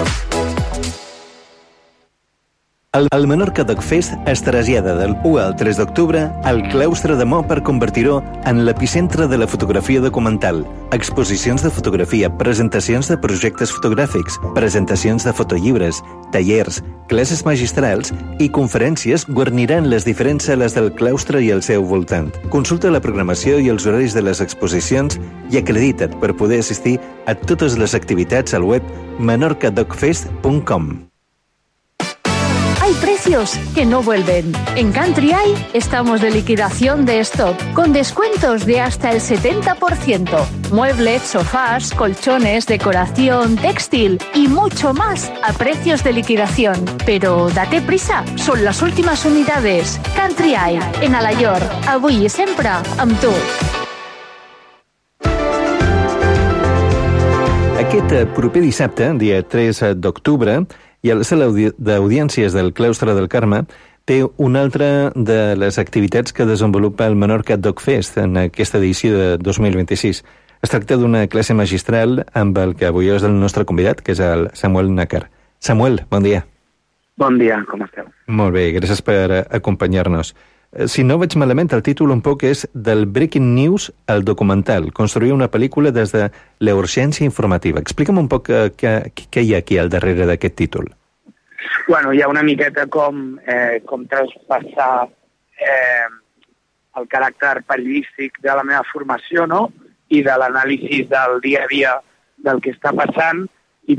Speaker 8: El, el Menorca Dog Fest es trasllada del u al tres d'octubre al claustre de Mo per convertir-ho en l'epicentre de la fotografia documental. Exposicions de fotografia, presentacions de projectes fotogràfics, presentacions de fotollibres, tallers, classes magistrals i conferències guarniran les diferents sales del claustre i el seu voltant. Consulta la programació i els horaris de les exposicions i acredita't per poder assistir a totes les activitats al web menorca dog fest punt com.
Speaker 11: Hay
Speaker 4: hay precios que no vuelven. En Country Eye estamos de liquidación de stock, con descuentos de hasta el setenta por ciento. Muebles, sofás, colchones, decoración, textil y mucho más a precios de liquidación. Pero date prisa, son las últimas unidades. Country Eye, en Alayor, avui i sempre amb tu.
Speaker 1: Aquest proper dissabte, dia tres d'octubre, i a la sala d'audiències del Claustre del Carme té una altra de les activitats que desenvolupa el Menorca Dog Fest en aquesta edició de dos mil vint-i-sis. Es tracta d'una classe magistral amb el que avui és el nostre convidat, que és el Samuel Nácar. Samuel, bon dia.
Speaker 11: Bon dia, com esteu?
Speaker 1: Molt bé, gràcies per acompanyar-nos. Si no veig malament, el títol un poc és del Breaking News al documental, construir una pel·lícula des de la urgència informativa. Explica'm un poc què, què hi ha aquí al darrere d'aquest títol.
Speaker 11: Bueno, hi ha una miqueta com, eh, com traspassar eh, el caràcter periodístic de la meva formació, no?, i de l'anàlisi del dia a dia del que està passant,